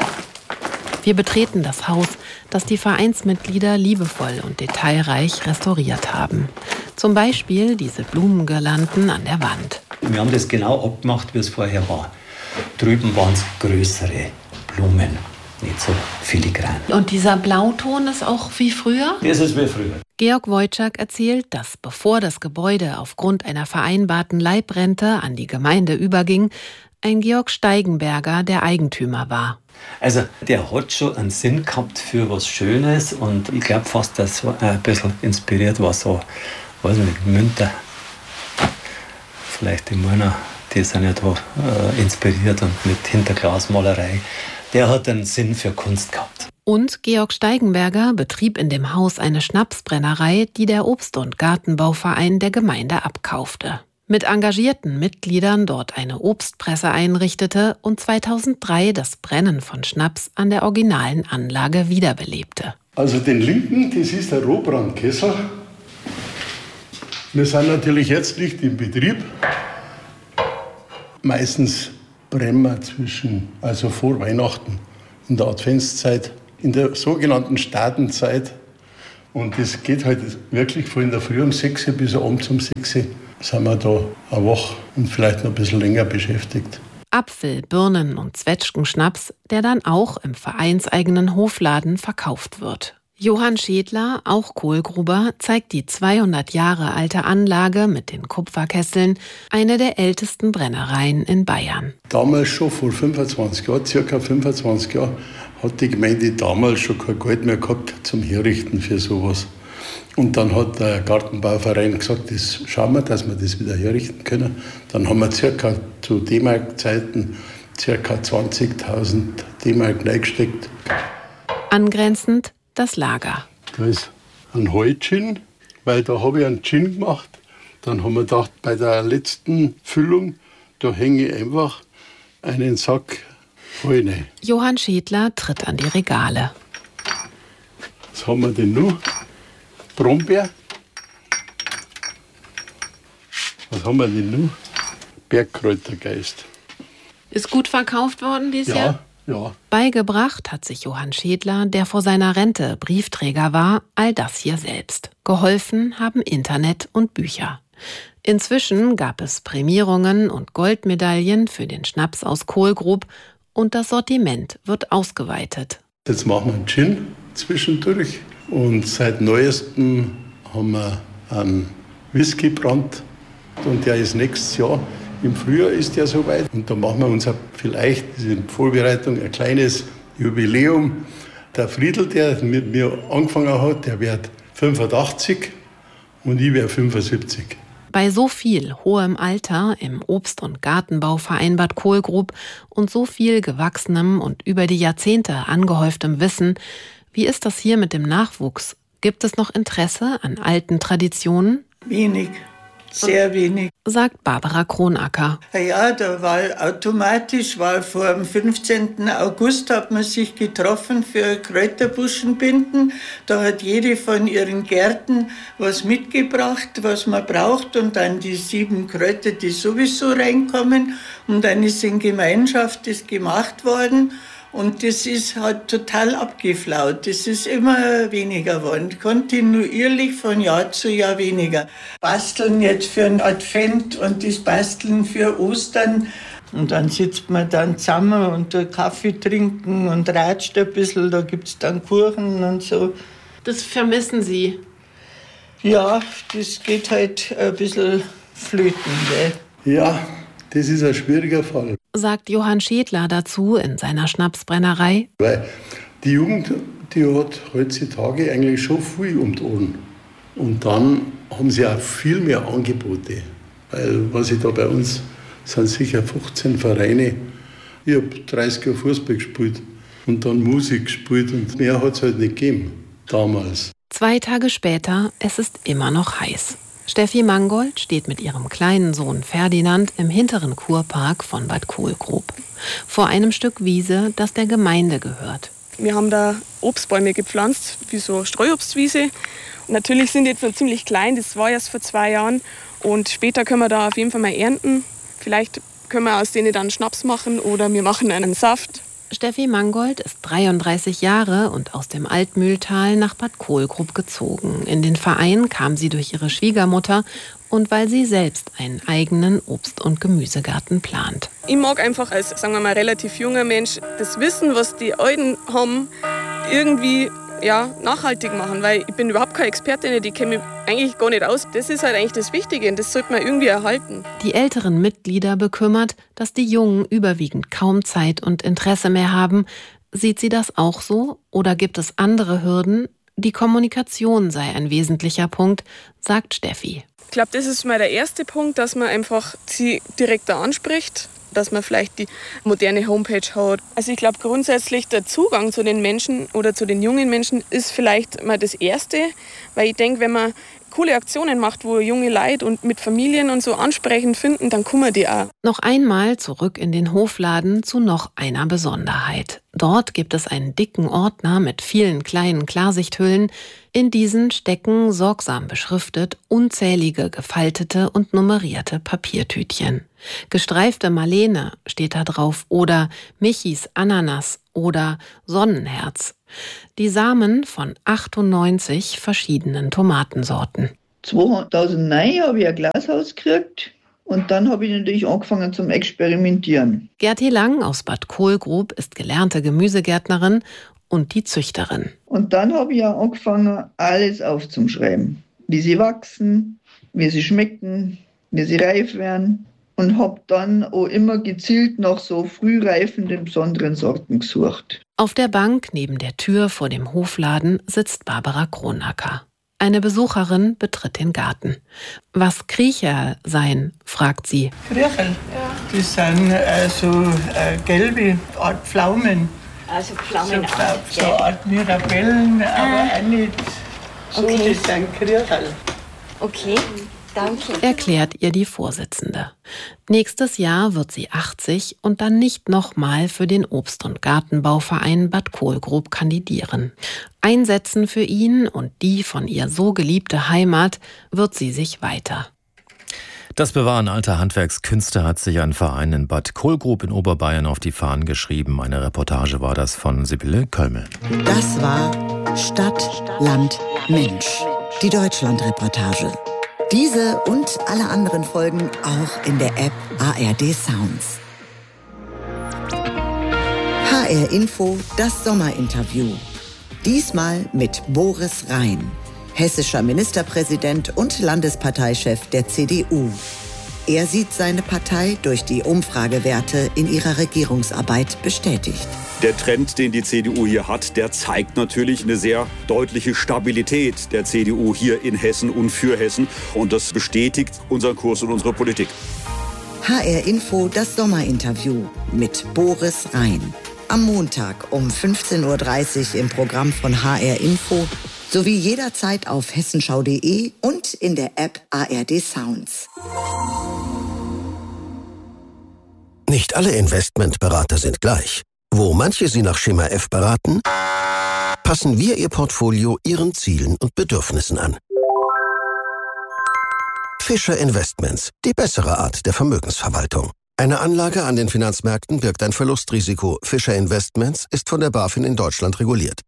Wir betreten das Haus, das die Vereinsmitglieder liebevoll und detailreich restauriert haben. Zum Beispiel diese Blumengirlanden an der Wand. Wir haben das genau abgemacht, wie es vorher war. Drüben waren es größere Blumen, nicht so filigran. Und dieser Blauton ist auch wie früher? Das ist wie früher. Georg Wojczak erzählt, dass bevor das Gebäude aufgrund einer vereinbarten Leibrente an die Gemeinde überging, ein Georg Steigenberger der Eigentümer war. Also der hat schon einen Sinn gehabt für was Schönes und ich glaube fast, dass er ein bisschen inspiriert war, so, weiß nicht, Münter, vielleicht die Männer, die sind ja da äh, inspiriert und mit Hinterglasmalerei. Der hat einen Sinn für Kunst gehabt. Und Georg Steigenberger betrieb in dem Haus eine Schnapsbrennerei, die der Obst- und Gartenbauverein der Gemeinde abkaufte. Mit engagierten Mitgliedern dort eine Obstpresse einrichtete und zweitausenddrei das Brennen von Schnaps an der originalen Anlage wiederbelebte. Also den linken, das ist der Rohbrandkessel. Wir sind natürlich jetzt nicht im Betrieb. Meistens brennen wir zwischen, also vor Weihnachten, in der Adventszeit, in der sogenannten Stadenzeit. Und das geht halt wirklich von der Früh um sechs bis abends um sechs sind wir da eine Woche und vielleicht noch ein bisschen länger beschäftigt. Apfel-, Birnen- und Zwetschgenschnaps, der dann auch im vereinseigenen Hofladen verkauft wird. Johann Schädler, auch Kohlgruber, zeigt die zweihundert Jahre alte Anlage mit den Kupferkesseln, eine der ältesten Brennereien in Bayern. Damals schon, vor fünfundzwanzig Jahren, circa fünfundzwanzig Jahren, hat die Gemeinde damals schon kein Geld mehr gehabt zum Herrichten für sowas. Und dann hat der Gartenbauverein gesagt, das schauen wir, dass wir das wieder herrichten können. Dann haben wir circa zu D-Mark-Zeiten circa zwanzigtausend D-Mark reingesteckt. Angrenzend das Lager. Da ist ein Heu-Gin, weil da habe ich einen Gin gemacht. Dann haben wir gedacht, bei der letzten Füllung, da hänge ich einfach einen Sack Heu rein. Johann Schädler tritt an die Regale. Was haben wir denn noch? Brombeer. Was haben wir denn noch? Bergkräutergeist. Ist gut verkauft worden dieses ja, Jahr? Ja. Beigebracht hat sich Johann Schädler, der vor seiner Rente Briefträger war, all das hier selbst. Geholfen haben Internet und Bücher. Inzwischen gab es Prämierungen und Goldmedaillen für den Schnaps aus Kohlgrub und das Sortiment wird ausgeweitet. Jetzt machen wir einen Gin zwischendurch. Und seit neuestem haben wir einen Whisky-Brand und der ist nächstes Jahr. Im Frühjahr ist der soweit und da machen wir uns vielleicht in Vorbereitung ein kleines Jubiläum. Der Friedl, der mit mir angefangen hat, der wird fünfundachtzig und ich werde fünfundsiebzig. Bei so viel hohem Alter im Obst- und Gartenbauverein Bad Kohlgrub und so viel gewachsenem und über die Jahrzehnte angehäuftem Wissen, wie ist das hier mit dem Nachwuchs? Gibt es noch Interesse an alten Traditionen? Wenig. Sehr wenig. Sagt Barbara Kronacker. Ja, da war automatisch, war vor dem fünfzehnten August hat man sich getroffen für Kräuterbuschenbinden. Da hat jede von ihren Gärten was mitgebracht, was man braucht und dann die sieben Kräuter, die sowieso reinkommen. Und dann ist in Gemeinschaft das gemacht worden. Und das ist halt total abgeflaut. Das ist immer weniger geworden. Kontinuierlich von Jahr zu Jahr weniger. Basteln jetzt für einen Advent und das Basteln für Ostern. Und dann sitzt man dann zusammen und Kaffee trinken und ratscht ein bisschen. Da gibt es dann Kuchen und so. Das vermissen Sie? Ja, das geht halt ein bisschen flöten. Gell? Ja, das ist ein schwieriger Fall. Sagt Johann Schädler dazu in seiner Schnapsbrennerei. Weil die Jugend, die hat heutzutage eigentlich schon viel um die Ohren. Und dann haben sie auch viel mehr Angebote. Weil, was ich da bei uns, sind sicher fünfzehn Vereine. Ich habe dreißig Jahre Fußball gespielt und dann Musik gespielt und mehr hat es halt nicht gegeben, damals. Zwei Tage später, es ist immer noch heiß. Steffi Mangold steht mit ihrem kleinen Sohn Ferdinand im hinteren Kurpark von Bad Kohlgrub. Vor einem Stück Wiese, das der Gemeinde gehört. Wir haben da Obstbäume gepflanzt, wie so Streuobstwiese. Natürlich sind die jetzt noch ziemlich klein, das war erst vor zwei Jahren. Und später können wir da auf jeden Fall mal ernten. Vielleicht können wir aus denen dann Schnaps machen oder wir machen einen Saft. Steffi Mangold ist dreiunddreißig Jahre und aus dem Altmühltal nach Bad Kohlgrub gezogen. In den Verein kam sie durch ihre Schwiegermutter und weil sie selbst einen eigenen Obst- und Gemüsegarten plant. Ich mag einfach als, sagen wir mal, relativ junger Mensch das Wissen, was die Alten haben, irgendwie ja, nachhaltig machen, weil ich bin überhaupt keine Expertin, die kenne mich eigentlich gar nicht aus. Das ist halt eigentlich das Wichtige und das sollte man irgendwie erhalten. Die älteren Mitglieder bekümmert, dass die Jungen überwiegend kaum Zeit und Interesse mehr haben. Sieht sie das auch so oder gibt es andere Hürden? Die Kommunikation sei ein wesentlicher Punkt, sagt Steffi. Ich glaube, das ist mal der erste Punkt, dass man einfach sie direkter anspricht, dass man vielleicht die moderne Homepage hat. Also ich glaube grundsätzlich der Zugang zu den Menschen oder zu den jungen Menschen ist vielleicht mal das Erste, weil ich denke, wenn man coole Aktionen macht, wo junge Leute und mit Familien und so ansprechend finden, dann kommen die auch. Noch einmal zurück in den Hofladen zu noch einer Besonderheit. Dort gibt es einen dicken Ordner mit vielen kleinen Klarsichthüllen. In diesen stecken, sorgsam beschriftet, unzählige gefaltete und nummerierte Papiertütchen. Gestreifte Marlene steht da drauf oder Michis Ananas oder Sonnenherz. Die Samen von achtundneunzig verschiedenen Tomatensorten. zweitausendneun habe ich ein Glashaus gekriegt und dann habe ich natürlich angefangen zum Experimentieren. Gerti Lang aus Bad Kohlgrub ist gelernte Gemüsegärtnerin und die Züchterin. Und dann habe ich auch angefangen, alles aufzuschreiben. Wie sie wachsen, wie sie schmecken, wie sie reif werden. Und habe dann auch immer gezielt nach so frühreifenden besonderen Sorten gesucht. Auf der Bank neben der Tür vor dem Hofladen sitzt Barbara Kronacker. Eine Besucherin betritt den Garten. Was Kriecher seien, fragt sie. Kriecherl, ja. Das sind äh, so äh, gelbe Art Pflaumen. Also Pflaumen so, auch, so eine Art Mirabellen, aber ah. auch nicht so, okay. Das sind Kriecherl. Okay. Danke. Erklärt ihr die Vorsitzende. Nächstes Jahr wird sie achtzig und dann nicht nochmal für den Obst- und Gartenbauverein Bad Kohlgrub kandidieren. Einsetzen für ihn und die von ihr so geliebte Heimat wird sie sich weiter. Das Bewahren alter Handwerkskünste hat sich ein Verein in Bad Kohlgrub in Oberbayern auf die Fahnen geschrieben. Eine Reportage war das von Sibylle Köllmel. Das war Stadt, Land, Mensch. Die Deutschland-Reportage. Diese und alle anderen Folgen auch in der App A R D Sounds. H R Info, das Sommerinterview. Diesmal mit Boris Rhein, hessischer Ministerpräsident und Landesparteichef der C D U. Er sieht seine Partei durch die Umfragewerte in ihrer Regierungsarbeit bestätigt. Der Trend, den die C D U hier hat, der zeigt natürlich eine sehr deutliche Stabilität der C D U hier in Hessen und für Hessen. Und das bestätigt unseren Kurs und unsere Politik. H R Info, das Sommerinterview mit Boris Rhein. Am Montag um fünfzehn Uhr dreißig im Programm von H R Info sowie jederzeit auf hessenschau punkt de und in der App A R D Sounds. Nicht alle Investmentberater sind gleich. Wo manche Sie nach Schema F beraten, passen wir Ihr Portfolio Ihren Zielen und Bedürfnissen an. Fischer Investments, die bessere Art der Vermögensverwaltung. Eine Anlage an den Finanzmärkten birgt ein Verlustrisiko. Fischer Investments ist von der BaFin in Deutschland reguliert.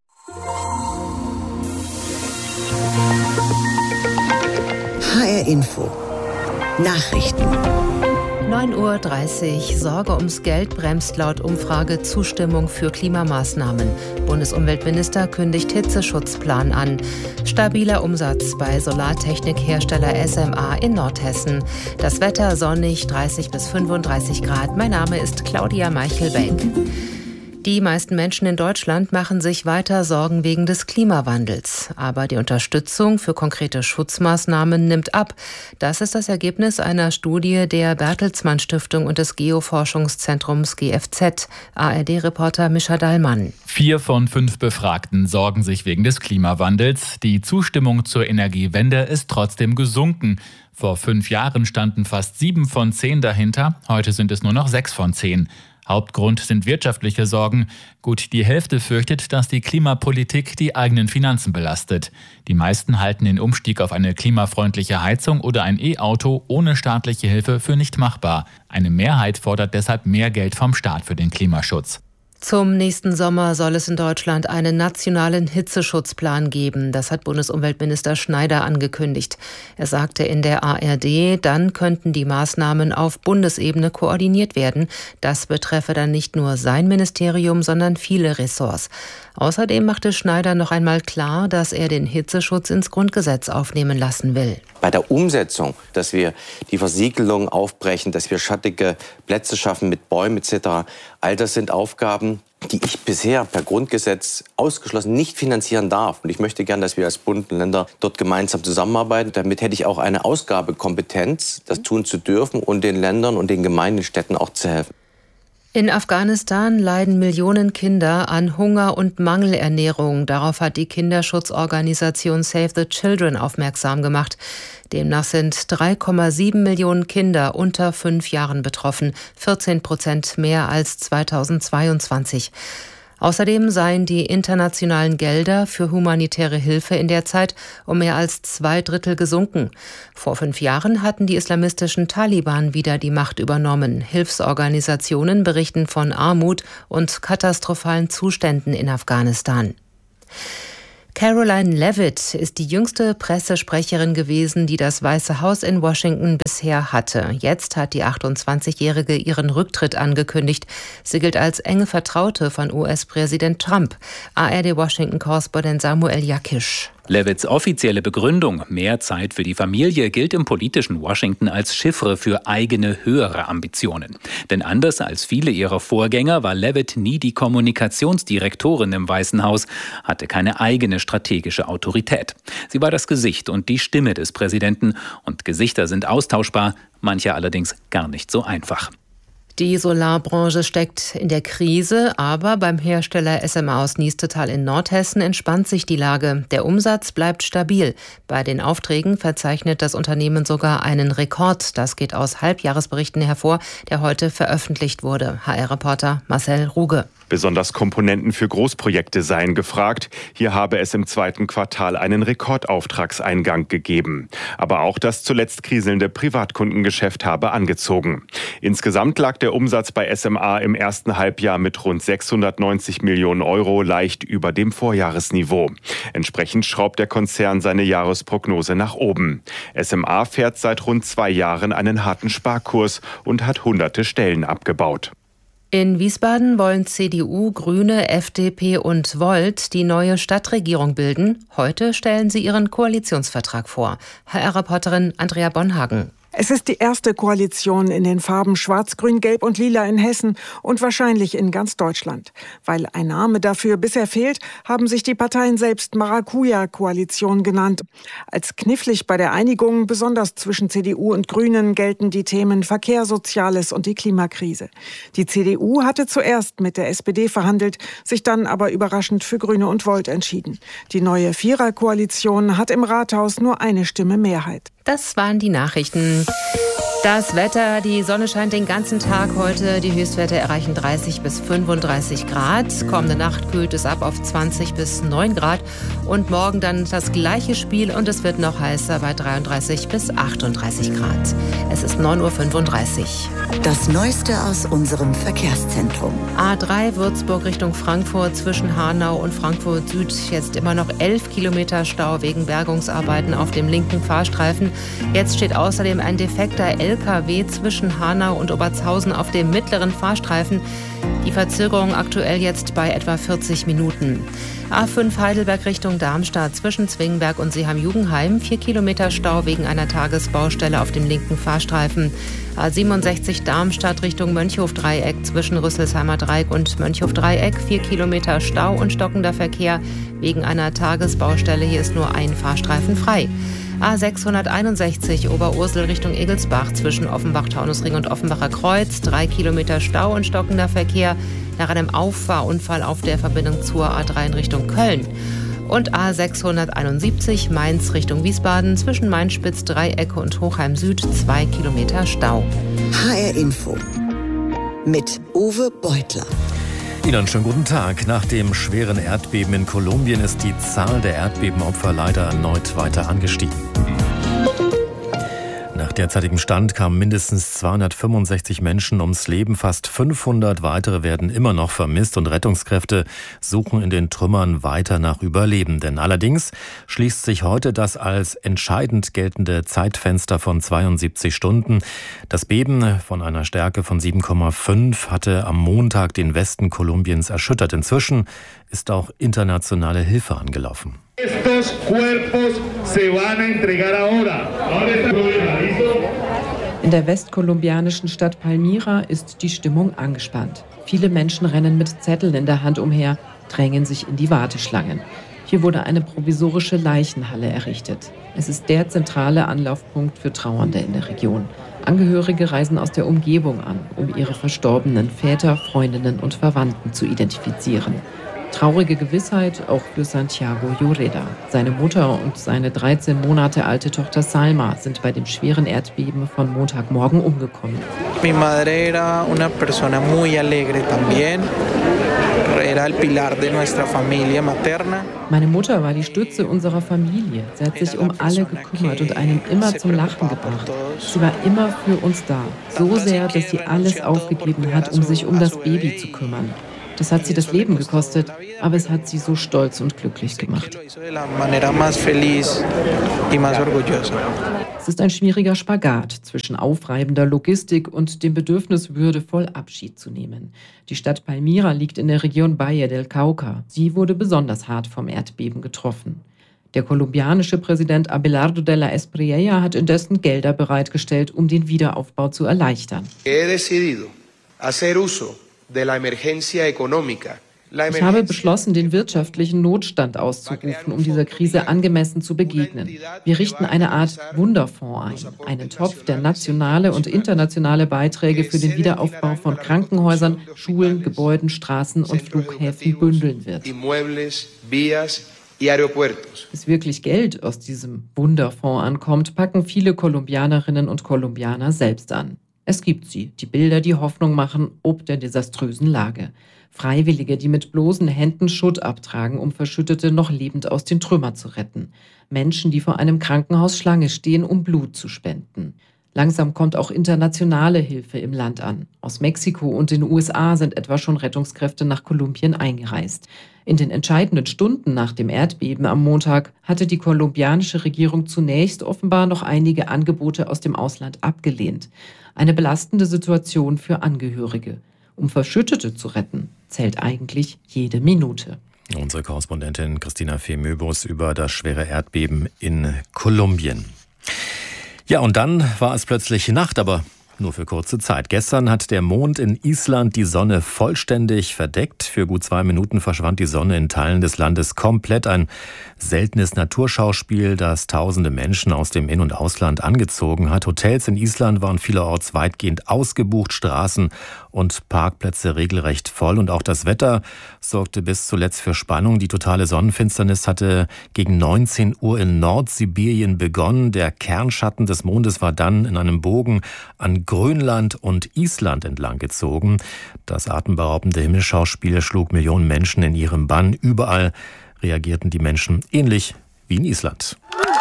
H R Info. Nachrichten. neun Uhr dreißig. Sorge ums Geld bremst laut Umfrage Zustimmung für Klimamaßnahmen. Bundesumweltminister kündigt Hitzeschutzplan an. Stabiler Umsatz bei Solartechnikhersteller S M A in Nordhessen. Das Wetter sonnig, dreißig bis fünfunddreißig Grad. Mein Name ist Claudia Meichelbeck. Die meisten Menschen in Deutschland machen sich weiter Sorgen wegen des Klimawandels. Aber die Unterstützung für konkrete Schutzmaßnahmen nimmt ab. Das ist das Ergebnis einer Studie der Bertelsmann Stiftung und des Geoforschungszentrums G F Z. A R D-Reporter Mischa Dallmann. Vier von fünf Befragten sorgen sich wegen des Klimawandels. Die Zustimmung zur Energiewende ist trotzdem gesunken. Vor fünf Jahren standen fast sieben von zehn dahinter. Heute sind es nur noch sechs von zehn. Hauptgrund sind wirtschaftliche Sorgen. Gut die Hälfte fürchtet, dass die Klimapolitik die eigenen Finanzen belastet. Die meisten halten den Umstieg auf eine klimafreundliche Heizung oder ein E-Auto ohne staatliche Hilfe für nicht machbar. Eine Mehrheit fordert deshalb mehr Geld vom Staat für den Klimaschutz. Zum nächsten Sommer soll es in Deutschland einen nationalen Hitzeschutzplan geben. Das hat Bundesumweltminister Schneider angekündigt. Er sagte in der A R D, dann könnten die Maßnahmen auf Bundesebene koordiniert werden. Das betreffe dann nicht nur sein Ministerium, sondern viele Ressorts. Außerdem machte Schneider noch einmal klar, dass er den Hitzeschutz ins Grundgesetz aufnehmen lassen will. Bei der Umsetzung, dass wir die Versiegelung aufbrechen, dass wir schattige Plätze schaffen mit Bäumen et cetera, all das sind Aufgaben, die ich bisher per Grundgesetz ausgeschlossen nicht finanzieren darf. Und ich möchte gern, dass wir als Bund und Länder dort gemeinsam zusammenarbeiten. Damit hätte ich auch eine Ausgabekompetenz, das tun zu dürfen und den Ländern und den Gemeinden, Städten auch zu helfen. In Afghanistan leiden Millionen Kinder an Hunger und Mangelernährung. Darauf hat die Kinderschutzorganisation Save the Children aufmerksam gemacht. Demnach sind drei Komma sieben Millionen Kinder unter fünf Jahren betroffen, vierzehn Prozent mehr als zweitausendzweiundzwanzig. Außerdem seien die internationalen Gelder für humanitäre Hilfe in der Zeit um mehr als zwei Drittel gesunken. Vor fünf Jahren hatten die islamistischen Taliban wieder die Macht übernommen. Hilfsorganisationen berichten von Armut und katastrophalen Zuständen in Afghanistan. Caroline Leavitt ist die jüngste Pressesprecherin gewesen, die das Weiße Haus in Washington bisher hatte. Jetzt hat die achtundzwanzigjährige ihren Rücktritt angekündigt. Sie gilt als enge Vertraute von U S-Präsident Trump. A R D-Washington-Korrespondent Samuel Jakisch. Levitts offizielle Begründung, mehr Zeit für die Familie, gilt im politischen Washington als Chiffre für eigene höhere Ambitionen. Denn anders als viele ihrer Vorgänger war Leavitt nie die Kommunikationsdirektorin im Weißen Haus, hatte keine eigene strategische Autorität. Sie war das Gesicht und die Stimme des Präsidenten. Und Gesichter sind austauschbar, manche allerdings gar nicht so einfach. Die Solarbranche steckt in der Krise, aber beim Hersteller S M A aus Niestetal in Nordhessen entspannt sich die Lage. Der Umsatz bleibt stabil. Bei den Aufträgen verzeichnet das Unternehmen sogar einen Rekord. Das geht aus Halbjahresberichten hervor, der heute veröffentlicht wurde. H R-Reporter Marcel Ruge. Besonders Komponenten für Großprojekte seien gefragt. Hier habe es im zweiten Quartal einen Rekordauftragseingang gegeben. Aber auch das zuletzt kriselnde Privatkundengeschäft habe angezogen. Insgesamt lag der Umsatz bei S M A im ersten Halbjahr mit rund sechshundertneunzig Millionen Euro leicht über dem Vorjahresniveau. Entsprechend schraubt der Konzern seine Jahresprognose nach oben. S M A fährt seit rund zwei Jahren einen harten Sparkurs und hat hunderte Stellen abgebaut. In Wiesbaden wollen C D U, Grüne, F D P und Volt die neue Stadtregierung bilden. Heute stellen sie ihren Koalitionsvertrag vor. H R-Reporterin Andrea Bonhagen. Es ist die erste Koalition in den Farben Schwarz, Grün, Gelb und Lila in Hessen und wahrscheinlich in ganz Deutschland. Weil ein Name dafür bisher fehlt, haben sich die Parteien selbst Maracuja-Koalition genannt. Als knifflig bei der Einigung, besonders zwischen C D U und Grünen, gelten die Themen Verkehr, Soziales und die Klimakrise. Die C D U hatte zuerst mit der S P D verhandelt, sich dann aber überraschend für Grüne und Volt entschieden. Die neue Vierer-Koalition hat im Rathaus nur eine Stimme Mehrheit. Das waren die Nachrichten. Das Wetter, die Sonne scheint den ganzen Tag heute. Die Höchstwerte erreichen dreißig bis fünfunddreißig Grad. Kommende Nacht kühlt es ab auf zwanzig bis neun Grad. Und morgen dann das gleiche Spiel und es wird noch heißer bei dreiunddreißig bis achtunddreißig Grad. Es ist neun Uhr fünfunddreißig. Das Neueste aus unserem Verkehrszentrum. A drei Würzburg Richtung Frankfurt zwischen Hanau und Frankfurt Süd. Jetzt immer noch elf Kilometer Stau wegen Bergungsarbeiten auf dem linken Fahrstreifen. Jetzt steht außerdem ein defekter L K W zwischen Hanau und Obertshausen auf dem mittleren Fahrstreifen. Die Verzögerung aktuell jetzt bei etwa vierzig Minuten. A fünf Heidelberg Richtung Darmstadt zwischen Zwingenberg und Seeham-Jugenheim. Vier Kilometer Stau wegen einer Tagesbaustelle auf dem linken Fahrstreifen. A siebenundsechzig Darmstadt Richtung Mönchhof-Dreieck zwischen Rüsselsheimer Dreieck und Mönchhof-Dreieck. Vier Kilometer Stau und stockender Verkehr wegen einer Tagesbaustelle. Hier ist nur ein Fahrstreifen frei. A sechshunderteinundsechzig Oberursel Richtung Egelsbach zwischen Offenbach-Taunusring und Offenbacher Kreuz. Drei Kilometer Stau und stockender Verkehr nach einem Auffahrunfall auf der Verbindung zur A drei in Richtung Köln. Und A sechshunderteinundsiebzig Mainz Richtung Wiesbaden zwischen Mainspitz, Dreiecke und Hochheim Süd. Zwei Kilometer Stau. H R Info mit Uwe Beutler. Ihnen einen schönen guten Tag. Nach dem schweren Erdbeben in Kolumbien ist die Zahl der Erdbebenopfer leider erneut weiter angestiegen. Nach derzeitigem Stand kamen mindestens zweihundertfünfundsechzig Menschen ums Leben. Fast fünfhundert weitere werden immer noch vermisst und Rettungskräfte suchen in den Trümmern weiter nach Überlebenden. Allerdings schließt sich heute das als entscheidend geltende Zeitfenster von zweiundsiebzig Stunden. Das Beben von einer Stärke von sieben Komma fünf hatte am Montag den Westen Kolumbiens erschüttert. Inzwischen ist auch internationale Hilfe angelaufen. Estos cuerpos se van a entregar ahora. In der westkolumbianischen Stadt Palmira ist die Stimmung angespannt. Viele Menschen rennen mit Zetteln in der Hand umher, drängen sich in die Warteschlangen. Hier wurde eine provisorische Leichenhalle errichtet. Es ist der zentrale Anlaufpunkt für Trauernde in der Region. Angehörige reisen aus der Umgebung an, um ihre verstorbenen Väter, Freundinnen und Verwandten zu identifizieren. Traurige Gewissheit auch für Santiago Lloreda. Seine Mutter und seine dreizehn Monate alte Tochter Salma sind bei dem schweren Erdbeben von Montagmorgen umgekommen. Mi madre era una persona muy alegre también. Era el pilar de nuestra familia materna. Meine Mutter war die Stütze unserer Familie. Sie hat sich um alle gekümmert und einen immer zum Lachen gebracht. Sie war immer für uns da. So sehr, dass sie alles aufgegeben hat, um sich um das Baby zu kümmern. Das hat sie das Leben gekostet, aber es hat sie so stolz und glücklich gemacht. Es ist ein schwieriger Spagat zwischen aufreibender Logistik und dem Bedürfnis, würdevoll Abschied zu nehmen. Die Stadt Palmira liegt in der Region Valle del Cauca. Sie wurde besonders hart vom Erdbeben getroffen. Der kolumbianische Präsident Abelardo de la Espriella hat indessen Gelder bereitgestellt, um den Wiederaufbau zu erleichtern. He decidido hacer uso de la emergencia económica. Ich habe beschlossen, den wirtschaftlichen Notstand auszurufen, um dieser Krise angemessen zu begegnen. Wir richten eine Art Wunderfonds ein, einen Topf, der nationale und internationale Beiträge für den Wiederaufbau von Krankenhäusern, Schulen, Gebäuden, Straßen und Flughäfen bündeln wird. Bis wirklich Geld aus diesem Wunderfonds ankommt, packen viele Kolumbianerinnen und Kolumbianer selbst an. Es gibt sie, die Bilder, die Hoffnung machen, ob der desaströsen Lage. Freiwillige, die mit bloßen Händen Schutt abtragen, um Verschüttete noch lebend aus den Trümmern zu retten. Menschen, die vor einem Krankenhaus Schlange stehen, um Blut zu spenden. Langsam kommt auch internationale Hilfe im Land an. Aus Mexiko und den U S A sind etwa schon Rettungskräfte nach Kolumbien eingereist. In den entscheidenden Stunden nach dem Erdbeben am Montag hatte die kolumbianische Regierung zunächst offenbar noch einige Angebote aus dem Ausland abgelehnt. Eine belastende Situation für Angehörige. Um Verschüttete zu retten, zählt eigentlich jede Minute. Unsere Korrespondentin Christina Fee-Möbus über das schwere Erdbeben in Kolumbien. Ja, und dann war es plötzlich Nacht, aber nur für kurze Zeit. Gestern hat der Mond in Island die Sonne vollständig verdeckt. Für gut zwei Minuten verschwand die Sonne in Teilen des Landes komplett. Ein seltenes Naturschauspiel, das tausende Menschen aus dem In- und Ausland angezogen hat. Hotels in Island waren vielerorts weitgehend ausgebucht, Straßen und Parkplätze regelrecht voll. Und auch das Wetter sorgte bis zuletzt für Spannung. Die totale Sonnenfinsternis hatte gegen neunzehn Uhr in Nordsibirien begonnen. Der Kernschatten des Mondes war dann in einem Bogen an Grönland und Island entlang gezogen. Das atemberaubende Himmelsschauspiel schlug Millionen Menschen in ihrem Bann. Überall reagierten die Menschen ähnlich wie in Island.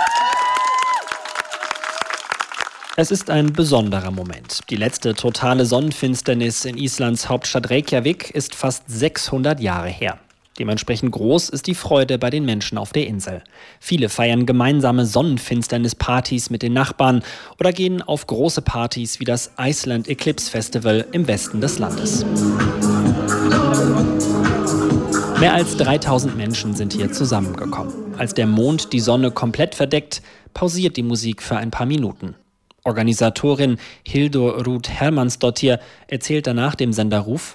Es ist ein besonderer Moment. Die letzte totale Sonnenfinsternis in Islands Hauptstadt Reykjavik ist fast sechshundert Jahre her. Dementsprechend groß ist die Freude bei den Menschen auf der Insel. Viele feiern gemeinsame Sonnenfinsternis-Partys mit den Nachbarn oder gehen auf große Partys wie das Iceland Eclipse Festival im Westen des Landes. Mehr als dreitausend Menschen sind hier zusammengekommen. Als der Mond die Sonne komplett verdeckt, pausiert die Musik für ein paar Minuten. Organisatorin Hildur Ruth Hermannsdottir erzählt danach dem Sender Ruf: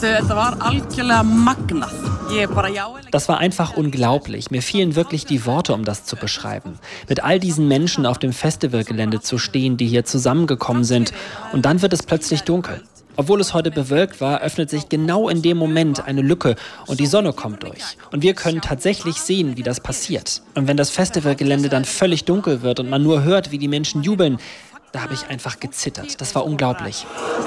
Das war einfach unglaublich. Mir fehlen wirklich die Worte, um das zu beschreiben. Mit all diesen Menschen auf dem Festivalgelände zu stehen, die hier zusammengekommen sind. Und dann wird es plötzlich dunkel. Obwohl es heute bewölkt war, öffnet sich genau in dem Moment eine Lücke und die Sonne kommt durch. Und wir können tatsächlich sehen, wie das passiert. Und wenn das Festivalgelände dann völlig dunkel wird und man nur hört, wie die Menschen jubeln, da habe ich einfach gezittert. Das war unglaublich.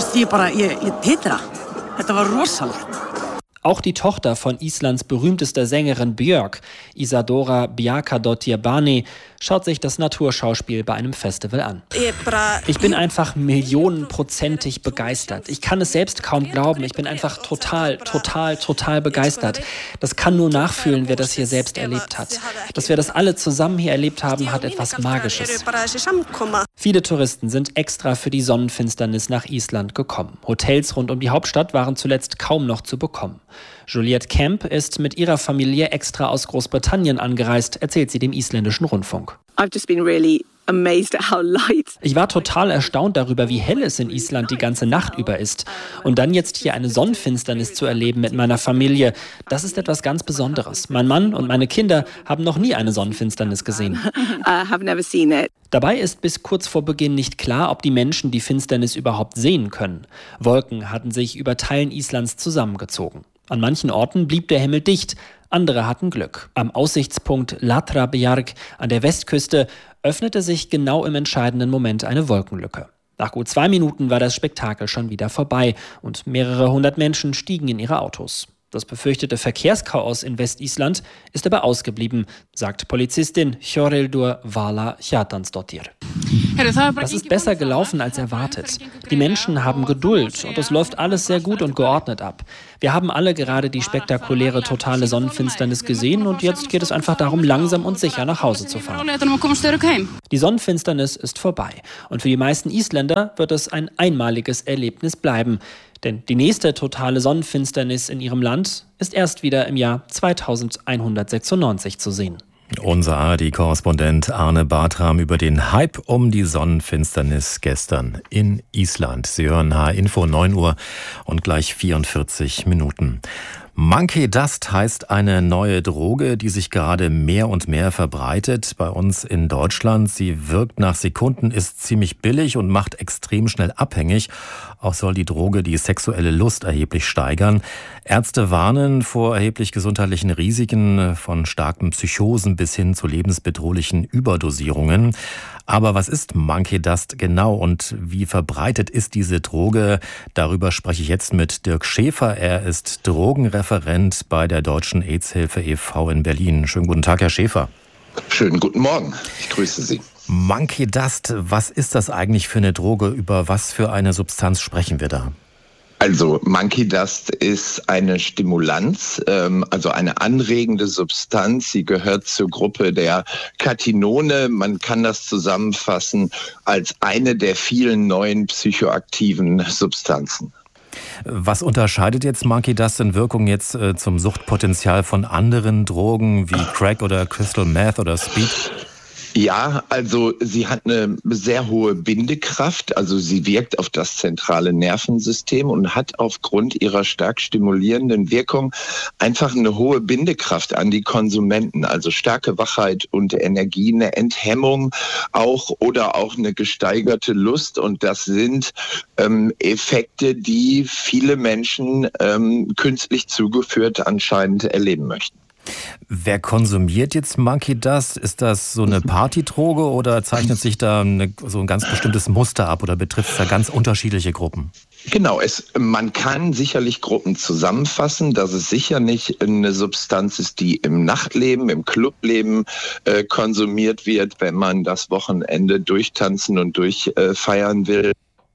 Auch die Tochter von Islands berühmtester Sängerin Björk, Isadora Bjarkadottir Bani, schaut sich das Naturschauspiel bei einem Festival an. Ich bin einfach millionenprozentig begeistert. Ich kann es selbst kaum glauben. Ich bin einfach total, total, total begeistert. Das kann nur nachfühlen, wer das hier selbst erlebt hat. Dass wir das alle zusammen hier erlebt haben, hat etwas Magisches. Viele Touristen sind extra für die Sonnenfinsternis nach Island gekommen. Hotels rund um die Hauptstadt waren zuletzt kaum noch zu bekommen. Juliette Kemp ist mit ihrer Familie extra aus Großbritannien angereist, erzählt sie dem isländischen Rundfunk. I've just been really amazed at how light. Ich war total erstaunt darüber, wie hell es in Island die ganze Nacht über ist. Und dann jetzt hier eine Sonnenfinsternis zu erleben mit meiner Familie, das ist etwas ganz Besonderes. Mein Mann und meine Kinder haben noch nie eine Sonnenfinsternis gesehen. I have never seen it. Dabei ist bis kurz vor Beginn nicht klar, ob die Menschen die Finsternis überhaupt sehen können. Wolken hatten sich über Teilen Islands zusammengezogen. An manchen Orten blieb der Himmel dicht, andere hatten Glück. Am Aussichtspunkt Latrabjarg an der Westküste öffnete sich genau im entscheidenden Moment eine Wolkenlücke. Nach gut zwei Minuten war das Spektakel schon wieder vorbei und mehrere hundert Menschen stiegen in ihre Autos. Das befürchtete Verkehrschaos in Westisland ist aber ausgeblieben, sagt Polizistin Hjörrildur Vala Hjartansdottir. Das ist besser gelaufen als erwartet. Die Menschen haben Geduld und es läuft alles sehr gut und geordnet ab. Wir haben alle gerade die spektakuläre totale Sonnenfinsternis gesehen und jetzt geht es einfach darum, langsam und sicher nach Hause zu fahren. Die Sonnenfinsternis ist vorbei und für die meisten Isländer wird es ein einmaliges Erlebnis bleiben. Denn die nächste totale Sonnenfinsternis in ihrem Land ist erst wieder im Jahr zweitausendeinhundertsechsundneunzig zu sehen. Unser A R D-Korrespondent Arne Bartram über den Hype um die Sonnenfinsternis gestern in Island. Sie hören H R-Info neun Uhr und gleich vierundvierzig Minuten. Monkey Dust heißt eine neue Droge, die sich gerade mehr und mehr verbreitet bei uns in Deutschland. Sie wirkt nach Sekunden, ist ziemlich billig und macht extrem schnell abhängig. Auch soll die Droge die sexuelle Lust erheblich steigern. Ärzte warnen vor erheblich gesundheitlichen Risiken, von starken Psychosen bis hin zu lebensbedrohlichen Überdosierungen. Aber was ist Monkey Dust genau und wie verbreitet ist diese Droge? Darüber spreche ich jetzt mit Dirk Schäfer. Er ist Drogenreferent bei der Deutschen AIDS-Hilfe e V in Berlin. Schönen guten Tag, Herr Schäfer. Schönen guten Morgen. Ich grüße Sie. Monkey Dust, was ist das eigentlich für eine Droge? Über was für eine Substanz sprechen wir da? Also Monkey Dust ist eine Stimulanz, ähm, also eine anregende Substanz. Sie gehört zur Gruppe der Cathinone. Man kann das zusammenfassen als eine der vielen neuen psychoaktiven Substanzen. Was unterscheidet jetzt Monkey Dust in Wirkung jetzt äh, zum Suchtpotenzial von anderen Drogen wie Crack oder Crystal Meth oder Speed? Ja, also sie hat eine sehr hohe Bindekraft, also sie wirkt auf das zentrale Nervensystem und hat aufgrund ihrer stark stimulierenden Wirkung einfach eine hohe Bindekraft an die Konsumenten, also starke Wachheit und Energie, eine Enthemmung auch oder auch eine gesteigerte Lust, und das sind ähm, Effekte, die viele Menschen ähm, künstlich zugeführt anscheinend erleben möchten. Wer konsumiert jetzt Monkey Dust? Ist das so eine Partydroge oder zeichnet sich da eine, so ein ganz bestimmtes Muster ab oder betrifft es da ganz unterschiedliche Gruppen? Genau, es, man kann sicherlich Gruppen zusammenfassen, dass es sicher nicht eine Substanz ist, die im Nachtleben, im Clubleben äh, konsumiert wird, wenn man das Wochenende durchtanzen und durchfeiern äh, will.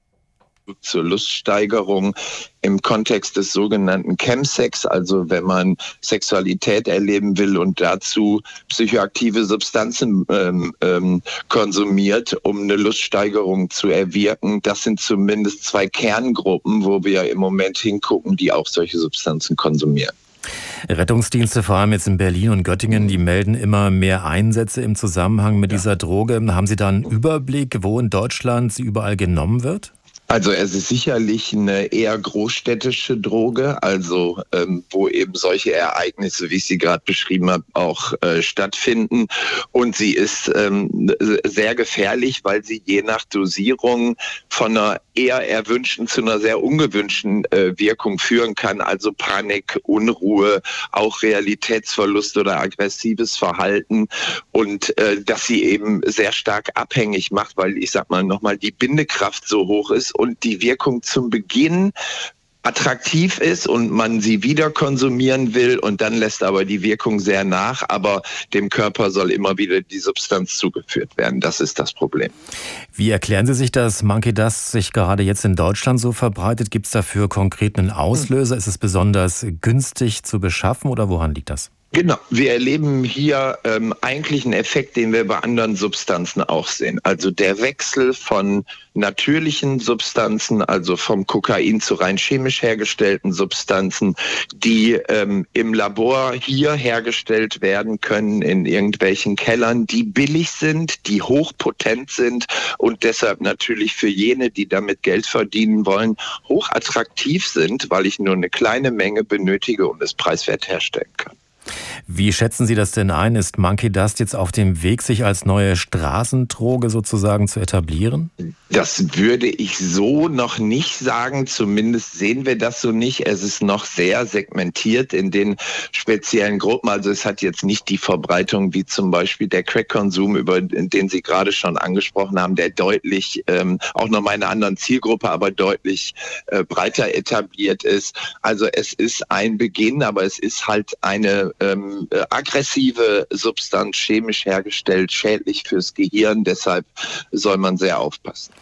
Zur Luststeigerung im Kontext des sogenannten Chemsex, also wenn man Sexualität erleben will und dazu psychoaktive Substanzen ähm, ähm, konsumiert, um eine Luststeigerung zu erwirken. Das sind zumindest zwei Kerngruppen, wo wir im Moment hingucken, die auch solche Substanzen konsumieren. Rettungsdienste, vor allem jetzt in Berlin und Göttingen, die melden immer mehr Einsätze im Zusammenhang mit ja. dieser Droge. Haben Sie da einen Überblick, wo in Deutschland sie überall genommen wird? Also es ist sicherlich eine eher großstädtische Droge, also ähm, wo eben solche Ereignisse, wie ich sie gerade beschrieben habe, auch äh, stattfinden. Und sie ist ähm, sehr gefährlich, weil sie je nach Dosierung von einer eher erwünschten zu einer sehr ungewünschten äh, Wirkung führen kann. Also Panik, Unruhe, auch Realitätsverlust oder aggressives Verhalten. Und äh, dass sie eben sehr stark abhängig macht, weil ich sag mal nochmal die Bindekraft so hoch ist und die Wirkung zum Beginn attraktiv ist und man sie wieder konsumieren will und dann lässt aber die Wirkung sehr nach, aber dem Körper soll immer wieder die Substanz zugeführt werden. Das ist das Problem. Wie erklären Sie sich, dass Monkey Dust sich gerade jetzt in Deutschland so verbreitet? Gibt es dafür konkret einen Auslöser? Ist es besonders günstig zu beschaffen oder woran liegt das? Genau, wir erleben hier ähm, eigentlich einen Effekt, den wir bei anderen Substanzen auch sehen. Also der Wechsel von natürlichen Substanzen, also vom Kokain zu rein chemisch hergestellten Substanzen, die ähm, im Labor hier hergestellt werden können, in irgendwelchen Kellern, die billig sind, die hochpotent sind und deshalb natürlich für jene, die damit Geld verdienen wollen, hochattraktiv sind, weil ich nur eine kleine Menge benötige und es preiswert herstellen kann. Wie schätzen Sie das denn ein? Ist Monkey Dust jetzt auf dem Weg, sich als neue Straßendroge sozusagen zu etablieren? Das würde ich so noch nicht sagen. Zumindest sehen wir das so nicht. Es ist noch sehr segmentiert in den speziellen Gruppen. Also es hat jetzt nicht die Verbreitung wie zum Beispiel der Crack-Konsum, über den Sie gerade schon angesprochen haben, der deutlich, ähm, auch nochmal in einer anderen Zielgruppe, aber deutlich äh, breiter etabliert ist. Also es ist ein Beginn, aber es ist halt eine ähm, aggressive Substanz, chemisch hergestellt, schädlich fürs Gehirn. Deshalb soll man sehr aufpassen.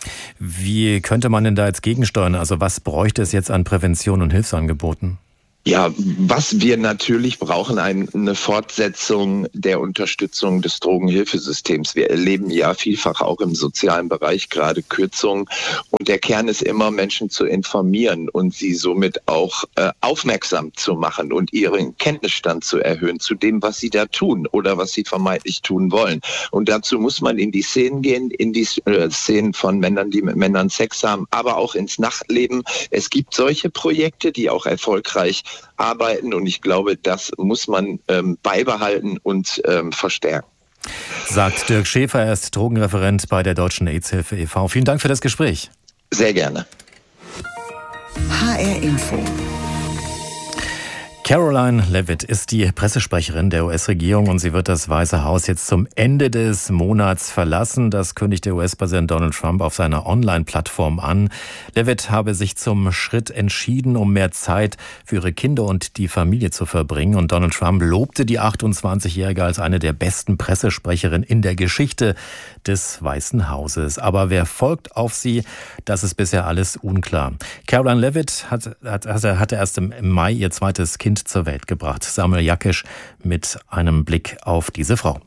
Wie könnte man denn da jetzt gegensteuern? Also was bräuchte es jetzt an Prävention und Hilfsangeboten? Ja, was wir natürlich brauchen, eine Fortsetzung der Unterstützung des Drogenhilfesystems. Wir erleben ja vielfach auch im sozialen Bereich gerade Kürzungen. Und der Kern ist immer, Menschen zu informieren und sie somit auch äh, aufmerksam zu machen und ihren Kenntnisstand zu erhöhen zu dem, was sie da tun oder was sie vermeintlich tun wollen. Und dazu muss man in die Szenen gehen, in die äh, Szenen von Männern, die mit Männern Sex haben, aber auch ins Nachtleben. Es gibt solche Projekte, die auch erfolgreich arbeiten und ich glaube, das muss man ähm, beibehalten und ähm, verstärken. Sagt Dirk Schäfer, er ist Drogenreferent bei der Deutschen AIDS-Hilfe e V Vielen Dank für das Gespräch. Sehr gerne. H R Info. Caroline Leavitt ist die Pressesprecherin der U S-Regierung und sie wird das Weiße Haus jetzt zum Ende des Monats verlassen. Das kündigt der U S-Präsident Donald Trump auf seiner Online-Plattform an. Leavitt habe sich zum Schritt entschieden, um mehr Zeit für ihre Kinder und die Familie zu verbringen. Und Donald Trump lobte die achtundzwanzigjährige als eine der besten Pressesprecherinnen in der Geschichte des Weißen Hauses. Aber wer folgt auf sie, das ist bisher alles unklar. Caroline Leavitt hat, hat, hatte erst im Mai ihr zweites Kind zur Welt gebracht. Samuel Jakisch mit einem Blick auf diese Frau.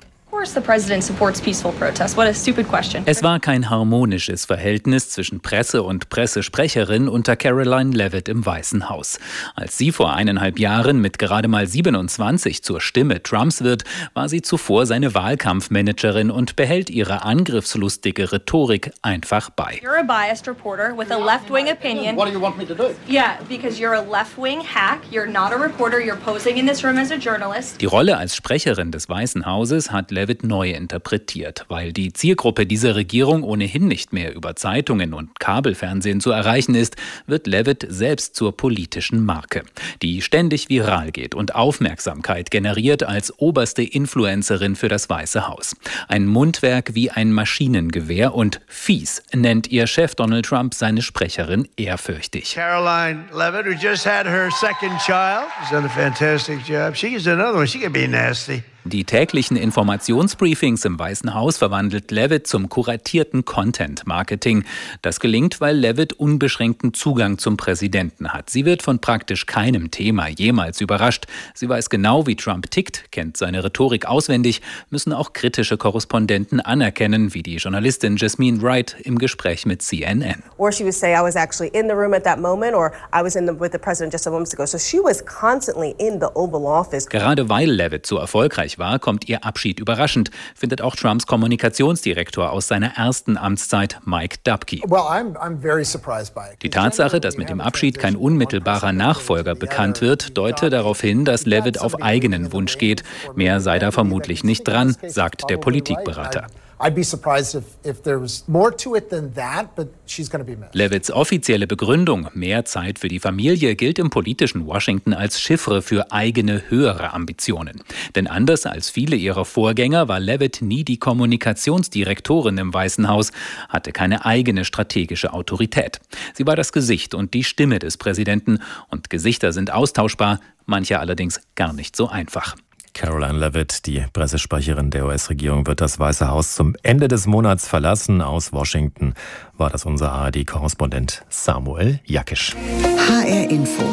Es war kein harmonisches Verhältnis zwischen Presse und Pressesprecherin unter Caroline Leavitt im Weißen Haus. Als sie vor eineinhalb Jahren mit gerade mal siebenundzwanzig zur Stimme Trumps wird, war sie zuvor seine Wahlkampfmanagerin und behält ihre angriffslustige Rhetorik einfach bei. You're a biased reporter with a left-wing opinion. What do you want me to do? Yeah, because you're a left-wing hack. You're not a reporter. You're posing in this room as a journalist. Die Rolle als Sprecherin des Weißen Hauses hat Leavitt neu interpretiert, weil die Zielgruppe dieser Regierung ohnehin nicht mehr über Zeitungen und Kabelfernsehen zu erreichen ist, wird Leavitt selbst zur politischen Marke, die ständig viral geht und Aufmerksamkeit generiert als oberste Influencerin für das Weiße Haus. Ein Mundwerk wie ein Maschinengewehr und fies nennt ihr Chef Donald Trump seine Sprecherin ehrfürchtig. Caroline Leavitt, who just had her second child, has done a fantastic job. She can do another one. She can be nasty. Die täglichen Informationsbriefings im Weißen Haus verwandelt Leavitt zum kuratierten Content-Marketing. Das gelingt, weil Leavitt unbeschränkten Zugang zum Präsidenten hat. Sie wird von praktisch keinem Thema jemals überrascht. Sie weiß genau, wie Trump tickt, kennt seine Rhetorik auswendig, müssen auch kritische Korrespondenten anerkennen, wie die Journalistin Jasmine Wright im Gespräch mit C N N. Or she would say, I was actually in the room at that moment, or I was in the, with the president just a moment ago. So she was constantly in the Oval Office. Gerade weil Leavitt so erfolgreich war, kommt ihr Abschied überraschend, findet auch Trumps Kommunikationsdirektor aus seiner ersten Amtszeit, Mike Dubke. Well, I'm, I'm very surprised by it. Die Tatsache, dass mit dem Abschied kein unmittelbarer Nachfolger bekannt wird, deute darauf hin, dass Leavitt auf eigenen Wunsch geht. Mehr sei da vermutlich nicht dran, sagt der Politikberater. I'd be surprised if, if there was more to it than that, but she's going to be missed. Leavitts offizielle Begründung, mehr Zeit für die Familie, gilt im politischen Washington als Chiffre für eigene höhere Ambitionen. Denn anders als viele ihrer Vorgänger war Leavitt nie die Kommunikationsdirektorin im Weißen Haus, hatte keine eigene strategische Autorität. Sie war das Gesicht und die Stimme des Präsidenten. Und Gesichter sind austauschbar, manche allerdings gar nicht so einfach. Caroline Leavitt, die Pressesprecherin der U S-Regierung, wird das Weiße Haus zum Ende des Monats verlassen. Aus Washington war das unser A R D-Korrespondent Samuel Jakisch. H R Info.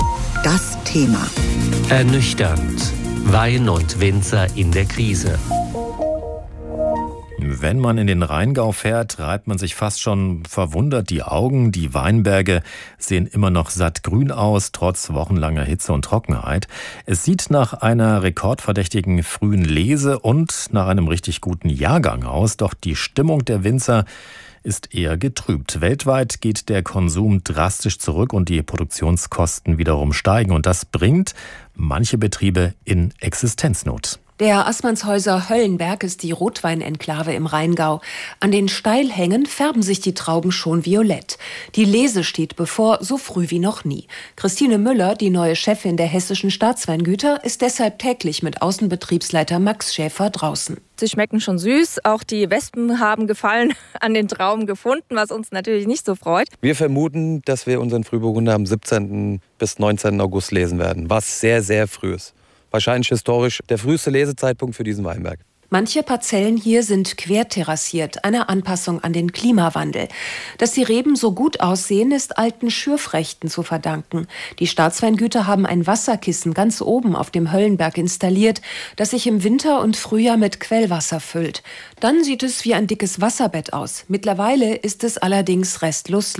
Das Thema. Ernüchternd. Wein und Winzer in der Krise. Wenn man in den Rheingau fährt, reibt man sich fast schon verwundert die Augen. Die Weinberge sehen immer noch sattgrün aus, trotz wochenlanger Hitze und Trockenheit. Es sieht nach einer rekordverdächtigen frühen Lese und nach einem richtig guten Jahrgang aus. Doch die Stimmung der Winzer ist eher getrübt. Weltweit geht der Konsum drastisch zurück und die Produktionskosten wiederum steigen. Und das bringt manche Betriebe in Existenznot. Der Assmannshäuser Höllenberg ist die Rotweinenklave im Rheingau. An den Steilhängen färben sich die Trauben schon violett. Die Lese steht bevor, so früh wie noch nie. Christine Müller, die neue Chefin der hessischen Staatsweingüter, ist deshalb täglich mit Außenbetriebsleiter Max Schäfer draußen. Sie schmecken schon süß. Auch die Wespen haben Gefallen an den Trauben gefunden, was uns natürlich nicht so freut. Wir vermuten, dass wir unseren Frühburgunder am siebzehnten bis neunzehnten August lesen werden, was sehr, sehr früh ist. Wahrscheinlich historisch der früheste Lesezeitpunkt für diesen Weinberg. Manche Parzellen hier sind querterrassiert, eine Anpassung an den Klimawandel. Dass die Reben so gut aussehen, ist alten Schürfrechten zu verdanken. Die Staatsweingüter haben ein Wasserkissen ganz oben auf dem Höllenberg installiert, das sich im Winter und Frühjahr mit Quellwasser füllt. Dann sieht es wie ein dickes Wasserbett aus. Mittlerweile ist es allerdings restlos